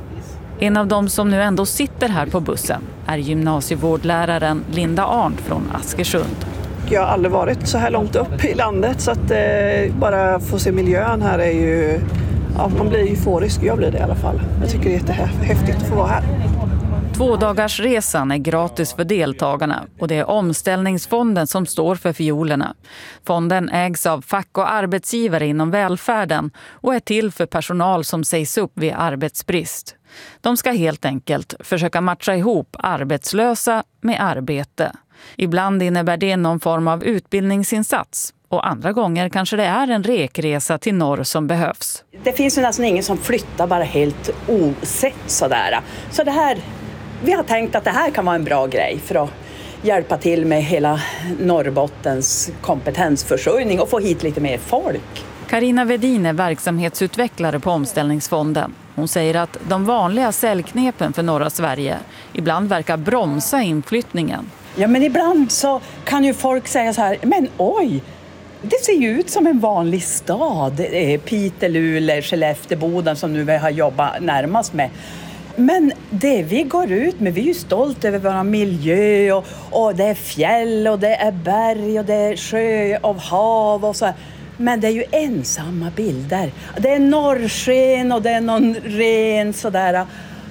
En av dem som nu ändå sitter här på bussen är gymnasievårdläraren Linda Arndt från Askersund. Jag har aldrig varit så här långt upp i landet så att eh, bara få se miljön här är ju, ja, man blir euforisk, jag blir det i alla fall. Jag tycker det är jättehäftigt att få vara här. Tvådagarsresan är gratis för deltagarna och det är omställningsfonden som står för fiolerna. Fonden ägs av fack- och arbetsgivare inom välfärden och är till för personal som sägs upp vid arbetsbrist. De ska helt enkelt försöka matcha ihop arbetslösa med arbete. Ibland innebär det någon form av utbildningsinsats och andra gånger kanske det är en rekresa till norr som behövs. Det finns ju nästan ingen som flyttar bara helt osett sådär. Så det här, vi har tänkt att det här kan vara en bra grej för att hjälpa till med hela Norrbottens kompetensförsörjning och få hit lite mer folk. Carina Vedin är verksamhetsutvecklare på Omställningsfonden. Hon säger att de vanliga säljknepen för norra Sverige ibland verkar bromsa inflyttningen. Ja, men ibland så kan ju folk säga så här, men oj, det ser ju ut som en vanlig stad. Det är Piteå, Luleå, Skellefteå, Boden som nu vi har jobbat närmast med. Men det vi går ut med, vi är ju stolta över vår miljö och, och det är fjäll och det är berg och det är sjö och hav och så här. Men det är ju ensamma bilder. Det är norrsken och det är någon ren sådär.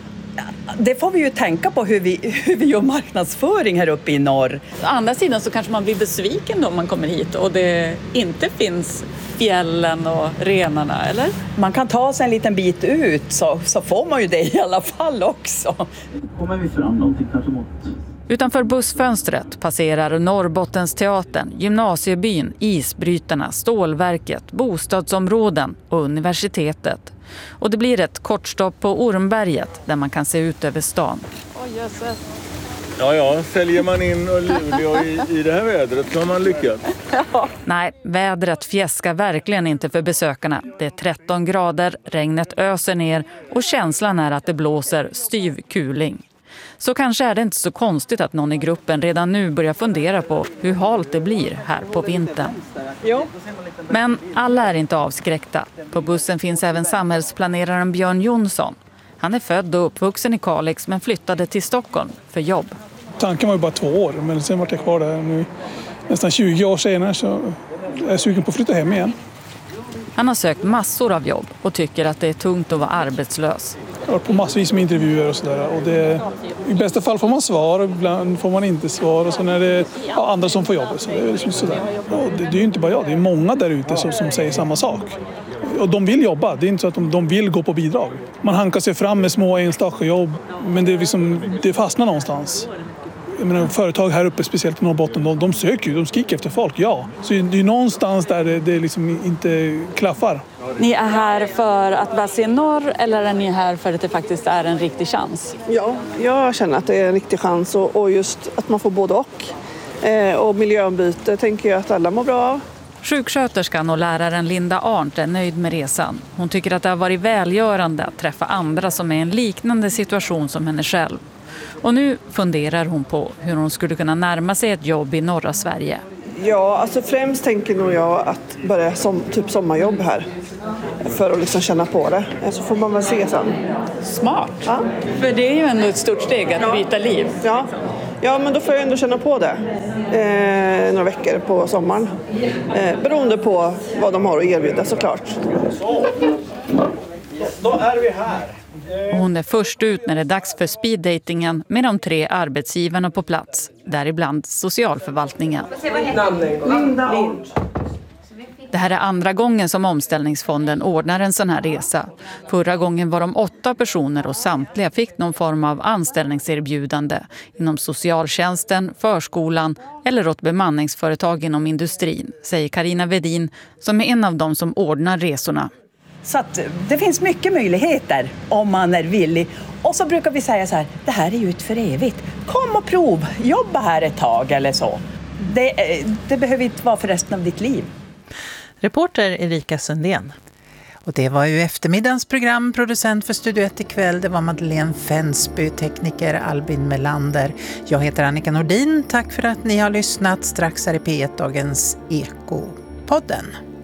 Det får vi ju tänka på hur vi, hur vi gör marknadsföring här uppe i norr. Å andra sidan så kanske man blir besviken då om man kommer hit och det inte finns fjällen och renarna, eller? Man kan ta sig en liten bit ut så, så får man ju det i alla fall också. Kommer vi fram någonting kanske mot... Utanför bussfönstret passerar Norrbottensteatern, gymnasiebyn, isbrytarna, stålverket, bostadsområden och universitetet. Och det blir ett kortstopp på Ormberget där man kan se ut över stan. Oh, Jesus. Ja, ja, säljer man in och Luleå i, i det här vädret så har man lyckats. Ja. Nej, vädret fjäskar verkligen inte för besökarna. Det är tretton grader, regnet öser ner och känslan är att det blåser styv kuling. Så kanske är det inte så konstigt att någon i gruppen redan nu börjar fundera på hur halt det blir här på vintern. Men alla är inte avskräckta. På bussen finns även samhällsplaneraren Björn Jonsson. Han är född och uppvuxen i Kalix men flyttade till Stockholm för jobb. Tanken var ju bara två år, men sen var jag kvar där nu. Nästan tjugo år senare så är jag sugen på att flytta hem igen. Han har sökt massor av jobb och tycker att det är tungt att vara arbetslös. Jag har på massvis med intervjuer och sådär. Och det, i bästa fall får man svar, ibland får man inte svar. Och sen är det ja, andra som får jobbet. Så det är liksom sådär. Och det, det är ju inte bara jag, det är många där ute som, som säger samma sak. Och de vill jobba, det är inte så att de, de vill gå på bidrag. Man hankar sig fram med små enstaka jobb, men det, är liksom, det fastnar någonstans. Jag menar, företag här uppe, speciellt i Norrbotten, de, de söker ju, de skriker efter folk, ja. Så det är någonstans där det, det liksom inte klaffar. Ni är här för att bara se norr eller är ni här för att det faktiskt är en riktig chans? Ja, jag känner att det är en riktig chans och, och just att man får både och. Eh, och miljöombyte tänker jag att alla mår bra av. Sjuksköterskan och läraren Linda Arndt är nöjd med resan. Hon tycker att det har varit välgörande att träffa andra som är i en liknande situation som henne själv. Och nu funderar hon på hur hon skulle kunna närma sig ett jobb i norra Sverige. Ja, alltså främst tänker nog jag att börja som typ sommarjobb här. För att liksom känna på det. Så får man väl se sen. Smart. Ja. För det är ju ändå ett stort steg att ja. byta liv. Ja. ja, men då får jag ändå känna på det. Eh, några veckor på sommaren. Eh, beroende på vad de har att erbjuda såklart. Så. Då är vi här. Och hon är först ut när det är dags för speeddatingen med de tre arbetsgivarna på plats, däribland socialförvaltningen. Linda Lind. Det här är andra gången som Omställningsfonden ordnar en sån här resa. Förra gången var de åtta personer och samtliga fick någon form av anställningserbjudande inom socialtjänsten, förskolan eller åt bemanningsföretag inom industrin, säger Carina Vedin som är en av dem som ordnar resorna. Så att det finns mycket möjligheter om man är villig. Och så brukar vi säga så här, det här är ju ett för evigt. Kom och prov, jobba här ett tag eller så. Det, det behöver inte vara för resten av ditt liv. Reporter Erika Sundén. Och det var ju eftermiddagens program. Producent för Studio ett ikväll, det var Madeleine Fensby, tekniker Albin Melander. Jag heter Annika Nordin. Tack för att ni har lyssnat. Strax är det P ett Dagens Eko-podden.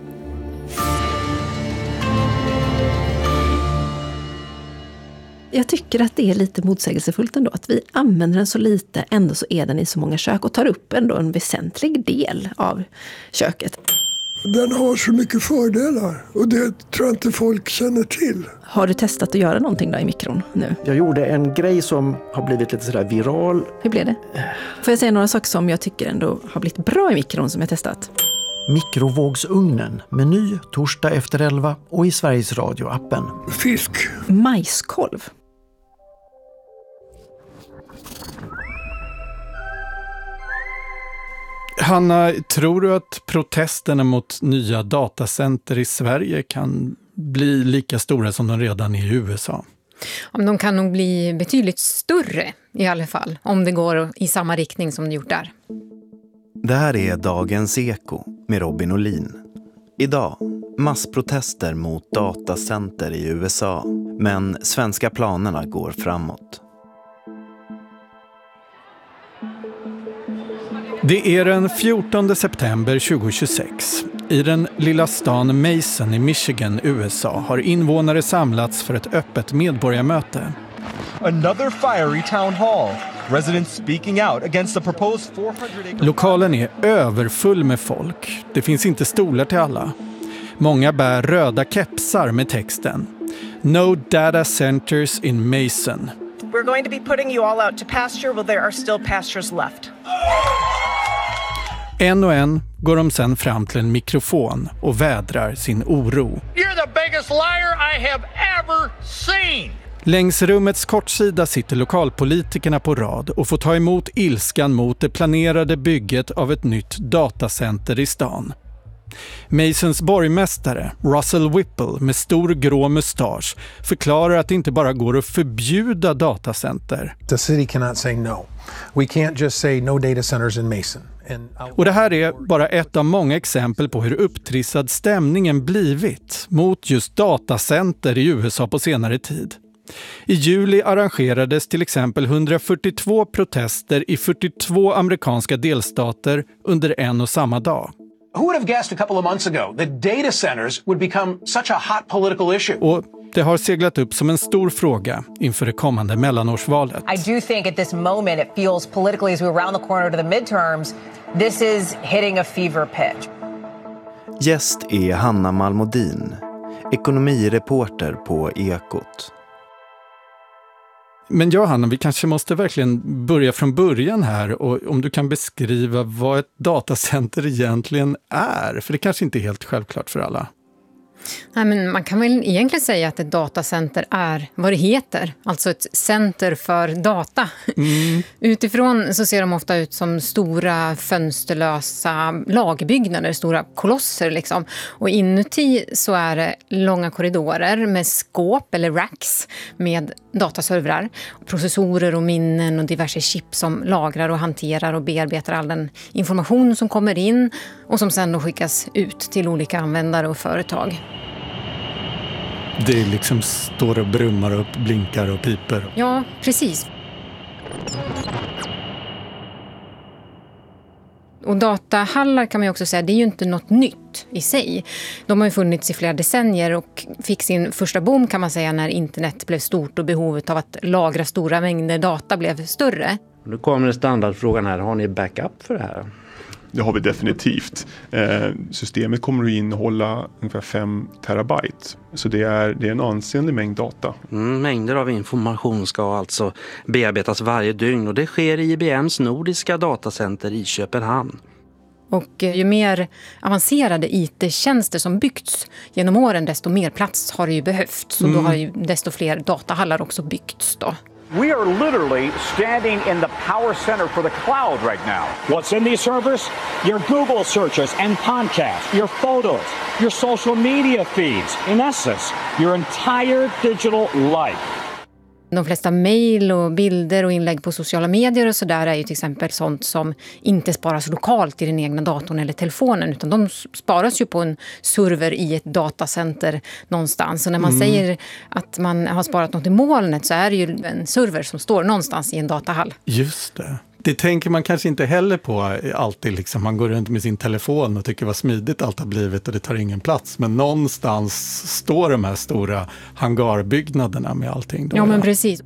Jag tycker att det är lite motsägelsefullt ändå att vi använder den så lite, ändå så är den i så många kök och tar upp ändå en väsentlig del av köket. Den har så mycket fördelar och det tror jag inte folk känner till. Har du testat att göra någonting då i mikron nu? Jag gjorde en grej som har blivit lite sådär viral. Hur blev det? Får jag säga några saker som jag tycker ändå har blivit bra i mikron som jag testat? Mikrovågsugnen, meny torsdag efter elva och i Sveriges Radio-appen. Fisk. Majskolv. Hanna, tror du att protesterna mot nya datacenter i Sverige kan bli lika stora som de redan är i U S A? De kan nog bli betydligt större i alla fall, om det går i samma riktning som det gjort där. Det här är Dagens Eko med Robin Olin. Idag, massprotester mot datacenter i U S A, men svenska planerna går framåt. Det är den fjortonde september tjugohundratjugosex. I den lilla stan Mason i Michigan, U S A, har invånare samlats för ett öppet medborgarmöte. Another fiery town hall. Residents speaking out against the proposed four hundred acre... Lokalen är överfull med folk. Det finns inte stolar till alla. Många bär röda kepsar med texten No data centers in Mason. We're going to be putting you all out to pasture while there are still pastures left. En och en går de sen fram till en mikrofon och vädrar sin oro. You're the biggest liar I have ever seen. Längs rummets kortsida sitter lokalpolitikerna på rad och får ta emot ilskan mot det planerade bygget av ett nytt datacenter i stan. Masons borgmästare, Russell Whipple, med stor grå mustasch, förklarar att det inte bara går att förbjuda datacenter. The city cannot say no. We can't just say no data centers in Mason. Och det här är bara ett av många exempel på hur upptrissad stämningen blivit mot just datacenter i U S A på senare tid. I juli arrangerades till exempel hundrafyrtiotvå protester i fyrtiotvå amerikanska delstater under en och samma dag. Who would have guessed a couple of months ago that data centers would become such a hot political issue? Och det har seglat upp som en stor fråga inför det kommande mellanårsvalet. I do think at this moment it feels politically as we round the corner to the midterms, this is hitting a fever pitch. Gäst är Hanna Malmodin, ekonomireporter på Ekot. Men ja, Hanna, vi kanske måste verkligen börja från början här, och om du kan beskriva vad ett datacenter egentligen är, för det kanske inte är helt självklart för alla. Nej, men man kan väl egentligen säga att ett datacenter är vad det heter. Alltså ett center för data. Mm. Utifrån så ser de ofta ut som stora fönsterlösa lagbyggnader, stora kolosser liksom. Och inuti så är det långa korridorer med skåp eller racks med dataservrar, processorer och minnen och diverse chip som lagrar och hanterar och bearbetar all den information som kommer in och som sedan då skickas ut till olika användare och företag. Det liksom står och brummar och blinkar och piper. Ja, precis. Och datahallar kan man ju också säga, det är ju inte något nytt i sig. De har ju funnits i flera decennier och fick sin första boom kan man säga när internet blev stort och behovet av att lagra stora mängder data blev större. Nu kommer standardfrågan här, har ni backup för det här? Det har vi definitivt. Eh, systemet kommer att innehålla ungefär fem terabyte. Så det är, det är en ansenlig mängd data. Mm, mängder av information ska alltså bearbetas varje dygn och det sker i I B M:s nordiska datacenter i Köpenhamn. Och ju mer avancerade I T-tjänster som byggts genom åren desto mer plats har det ju behövts. Så mm. då har ju desto fler datahallar också byggts då. We are literally standing in the power center for the cloud right now. What's in these servers? Your Google searches and podcasts, your photos, your social media feeds. In essence, your entire digital life. De flesta mejl och bilder och inlägg på sociala medier och sådär är ju till exempel sånt som inte sparas lokalt i den egna datorn eller telefonen utan de sparas ju på en server i ett datacenter någonstans. Och när man mm. säger att man har sparat något i molnet så är det ju en server som står någonstans i en datahall. Just det. Det tänker man kanske inte heller på alltid. Liksom. Man går runt med sin telefon och tycker vad smidigt allt har blivit och det tar ingen plats. Men någonstans står de här stora hangarbyggnaderna med allting. Då, ja, men precis.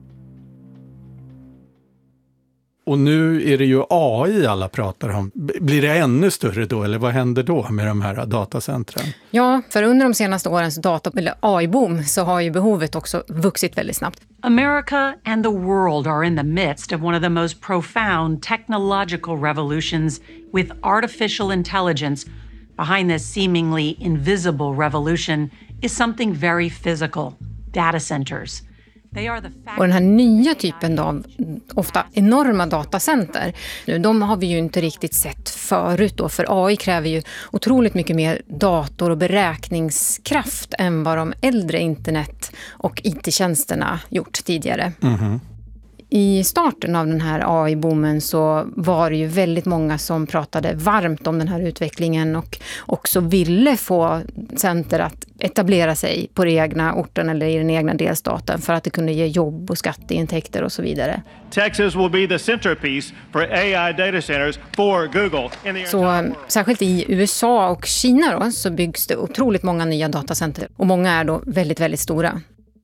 Och nu är det ju A I alla pratar om. Blir det ännu större då eller vad händer då med de här datacentren? Ja, för under de senaste årens data- eller A I-boom så har ju behovet också vuxit väldigt snabbt. America and the world are in the midst of one of the most profound technological revolutions with artificial intelligence. Behind this seemingly invisible revolution is something very physical, data centers. Och den här nya typen av ofta enorma datacenter, de har vi ju inte riktigt sett förut då, för A I kräver ju otroligt mycket mer dator- och beräkningskraft än vad de äldre internet- och I T-tjänsterna gjort tidigare. Mm-hmm. I starten av den här A I-boomen så var det ju väldigt många som pratade varmt om den här utvecklingen och också ville få center att etablera sig på den egna orten eller i den egna delstaten för att det kunde ge jobb och skatteintäkter och så vidare. Texas will be the centerpiece for A I data centers for Google. Så särskilt i U S A och Kina då, så byggs det otroligt många nya datacenter och många är då väldigt, väldigt stora.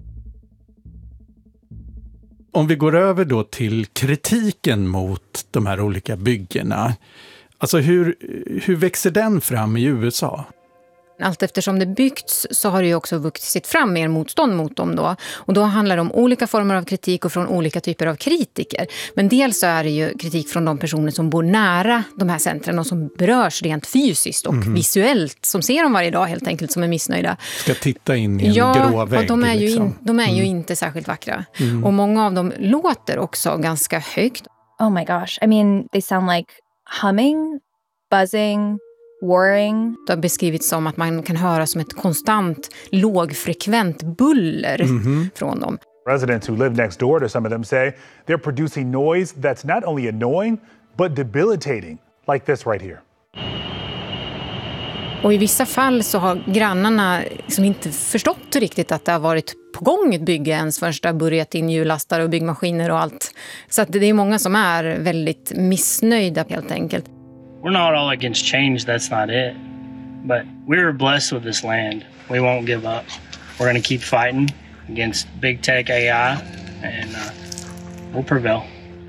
Om vi går över då till kritiken mot de här olika byggena. Alltså hur, hur växer den fram i U S A? Allt eftersom det byggts så har det ju också vuxit fram mer motstånd mot dem då. Och då handlar det om olika former av kritik och från olika typer av kritiker. Men dels så är det ju kritik från de personer som bor nära de här centren och som berörs rent fysiskt och mm. visuellt. Som ser dem varje dag helt enkelt, som är missnöjda. Ska titta in i en ja, grå vägg. Ja, de är ju, liksom. in, de är ju mm. inte särskilt vackra. Mm. Och många av dem låter också ganska högt. Oh my gosh, I mean they sound like humming, buzzing, whirring. Det har beskrivits som att man kan höra som ett konstant lågfrekvent buller mm-hmm. från dem. Residents who live next door to some of them say they're producing noise that's not only annoying but debilitating, like this right here. Och i vissa fall så har grannarna liksom inte förstått riktigt att det har varit på gång ett bygge ens förrän det har börjat in hjulastar och byggmaskiner och allt. Så att det är många som är väldigt missnöjda helt enkelt. We're not all against change, that's not it. But we're blessed with this land. We won't give up. We're going to keep fighting against big tech A I and uh, we'll prevail.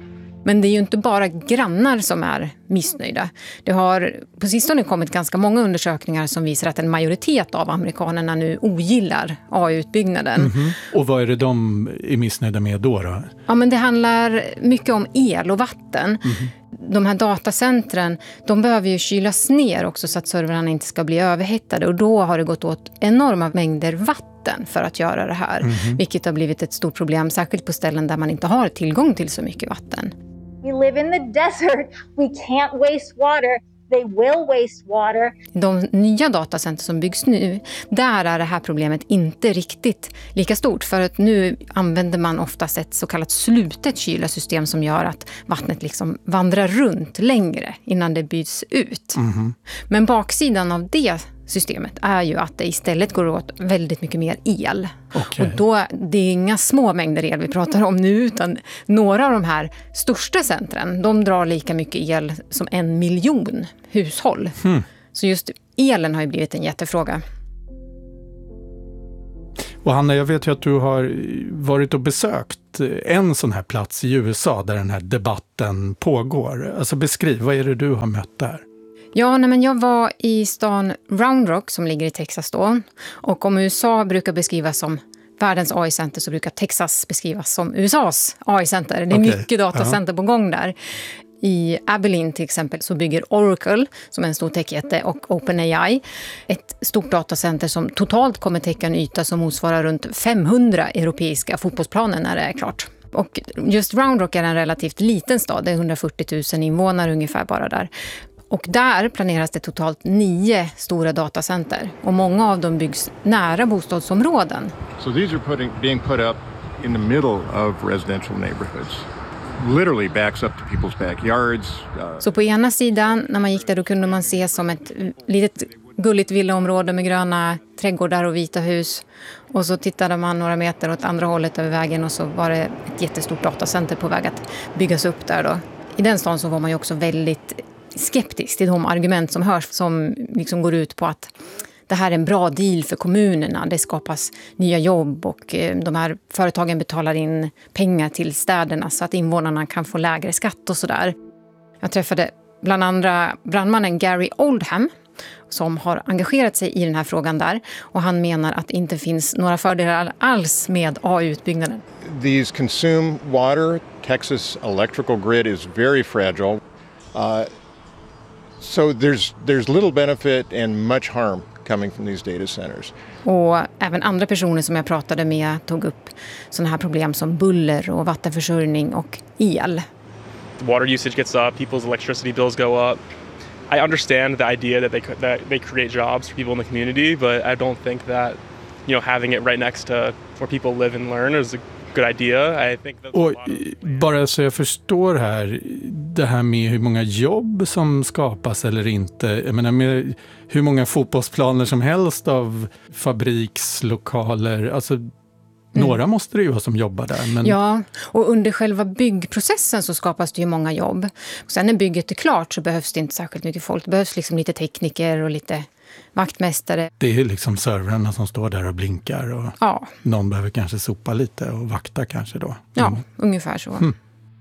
Men det är ju inte bara grannar som är missnöjda. Det har på sistone kommit ganska många undersökningar som visar att en majoritet av amerikanerna nu ogillar A I-utbyggnaden. Mm-hmm. Och vad är det de är missnöjda med då, då? Ja, men det handlar mycket om el och vatten. Mm-hmm. De här datacentren, de behöver ju kylas ner också så att servrarna inte ska bli överhettade. Och då har det gått åt enorma mängder vatten för att göra det här. Mm-hmm. Vilket har blivit ett stort problem, särskilt på ställen där man inte har tillgång till så mycket vatten. We live in the desert. We can't waste water. They will waste water. De nya datacenter som byggs nu, där är det här problemet inte riktigt lika stort. För att nu använder man oftast ett så kallat slutet kylarsystem som gör att vattnet liksom vandrar runt längre innan det byts ut. Mm-hmm. Men baksidan av det systemet är ju att det istället går åt väldigt mycket mer el. Okay. Och då, det är inga små mängder el vi pratar om nu, utan några av de här största centren, de drar lika mycket el som en miljon hushåll. Mm. Så just elen har ju blivit en jättefråga. Och Hanna, jag vet ju att du har varit och besökt en sån här plats i U S A där den här debatten pågår. Alltså beskriv, vad är det du har mött där? Ja, nej, men jag var i stan Round Rock som ligger i Texas då. Och om U S A brukar beskrivas som världens A I-center så brukar Texas beskrivas som U S A:s A I-center. Det är okay. mycket datacenter uh-huh. på gång där. I Abilene till exempel så bygger Oracle, som är en stor techjätte, och OpenAI ett stort datacenter som totalt kommer täcka en yta som motsvarar runt femhundra europeiska fotbollsplaner när det är klart. Och just Round Rock är en relativt liten stad, det är hundrafyrtio tusen invånare ungefär bara där. Och där planeras det totalt nio stora datacenter. Och många av dem byggs nära bostadsområden. So these are putting, being put up in the middle of residential neighborhoods. Literally backs up to people's backyards. Uh... Så på ena sidan, när man gick där, då kunde man se som ett litet gulligt villaområde med gröna trädgårdar och vita hus. Och så tittade man några meter åt andra hållet över vägen och så var det ett jättestort datacenter på väg att byggas upp där då. I den stan så var man ju också väldigt skeptisk till de argument som hörs som liksom går ut på att det här är en bra deal för kommunerna. Det skapas nya jobb och de här företagen betalar in pengar till städerna så att invånarna kan få lägre skatt och sådär. Jag träffade bland andra brandmannen Gary Oldham som har engagerat sig i den här frågan där. Och han menar att det inte finns några fördelar alls med A I-utbyggnaden. These consume water. Texas electrical grid is very fragile. Uh, So there's there's little benefit and much harm coming from these data centers. Och även andra personer som jag pratade med tog upp sådana här problem som buller och vattenförsörjning och el. The water usage gets up, people's electricity bills go up. I understand the idea that they that they create jobs for people in the community, but I don't think that, you know, having it right next to where people live and learn is a good idea. I think that's och bara så jag förstår här, det här med hur många jobb som skapas eller inte. Jag menar med hur många fotbollsplaner som helst av fabrikslokaler. Alltså mm. några måste det ju vara som jobbar där. Men... Ja, och under själva byggprocessen så skapas det ju många jobb. Och sen när bygget är klart så behövs det inte särskilt mycket folk. Det behövs liksom lite tekniker och lite vaktmästare. Det är liksom servrarna som står där och blinkar och ja. Någon behöver kanske sopa lite och vakta kanske då. Ja, mm. ungefär så. Mm.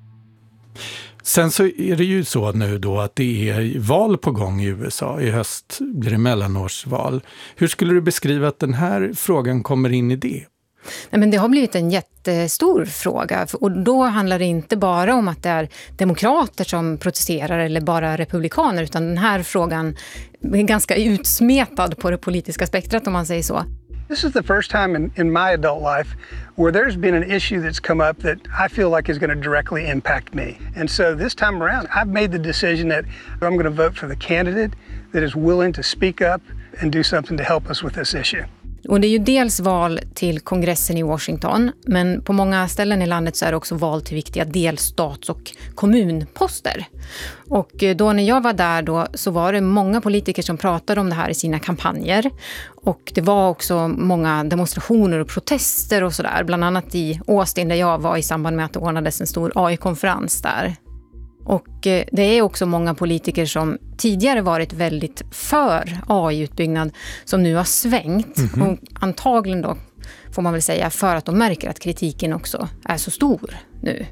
Sen så är det ju så nu då att det är val på gång i U S A. I höst blir det mellanårsval. Hur skulle du beskriva att den här frågan kommer in i det? Nej, men det har blivit en jättestor fråga och då handlar det inte bara om att det är demokrater som protesterar eller bara republikaner, utan den här frågan är ganska utsmetad på det politiska spektrat om man säger så. This is the first time in, in my adult life where there's been an issue that's come up that I feel like is going to directly impact me. And so this time around, I've made the decision that I'm going to vote for the candidate that is willing to speak up and do something to help us with this issue. Och det är ju dels val till kongressen i Washington, men på många ställen i landet så är det också val till viktiga delstats- och kommunposter. Och då när jag var där då så var det många politiker som pratade om det här i sina kampanjer. Och det var också många demonstrationer och protester och sådär. Bland annat i Austin där jag var i samband med att det ordnades en stor A I-konferens där. Och det är också många politiker som tidigare varit väldigt för A I-utbyggnad som nu har svängt. Mm-hmm. Och antagligen då får man väl säga för att de märker att kritiken också är så stor nu.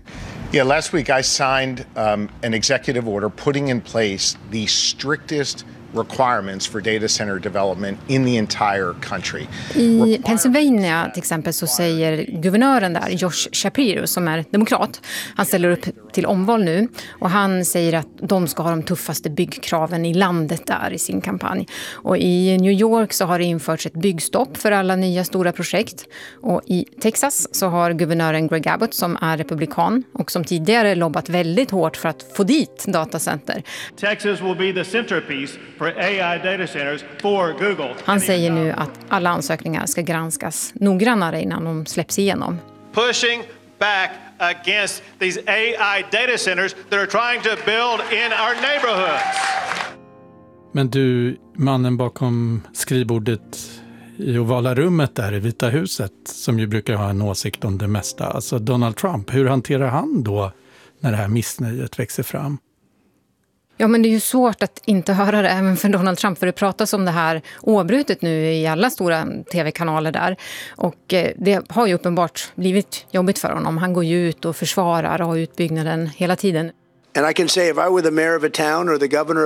Yeah, last week I signed um, an executive order putting in place the strictest requirements for data center development in the entire country. I Pennsylvania till exempel så säger guvernören där, Josh Shapiro, som är demokrat, han ställer upp till omval nu och han säger att de ska ha de tuffaste byggkraven i landet där i sin kampanj. Och i New York så har det införts ett byggstopp för alla nya stora projekt. Och i Texas så har guvernören Greg Abbott, som är republikan och som tidigare lobbat väldigt hårt för att få dit datacenter. Texas will be the centerpiece for A I data centers for Google. Han säger nu att alla ansökningar ska granskas noggrannare innan de släpps igenom. Pushing back against these A I data centers that are trying to build in our neighborhoods. Men du, mannen bakom skrivbordet i ovala rummet där i Vita huset, som ju brukar ha en åsikt om det mesta, alltså Donald Trump, hur hanterar han då när det här missnöjet växer fram? Ja, men det är ju svårt att inte höra det även för Donald Trump, för det pratas om det här oavbrutet nu i alla stora tv-kanaler där. Och eh, det har ju uppenbart blivit jobbigt för honom. Han går ju ut och försvarar och utbyggnaden hela tiden. And I can say if I were the mayor of a town or the governor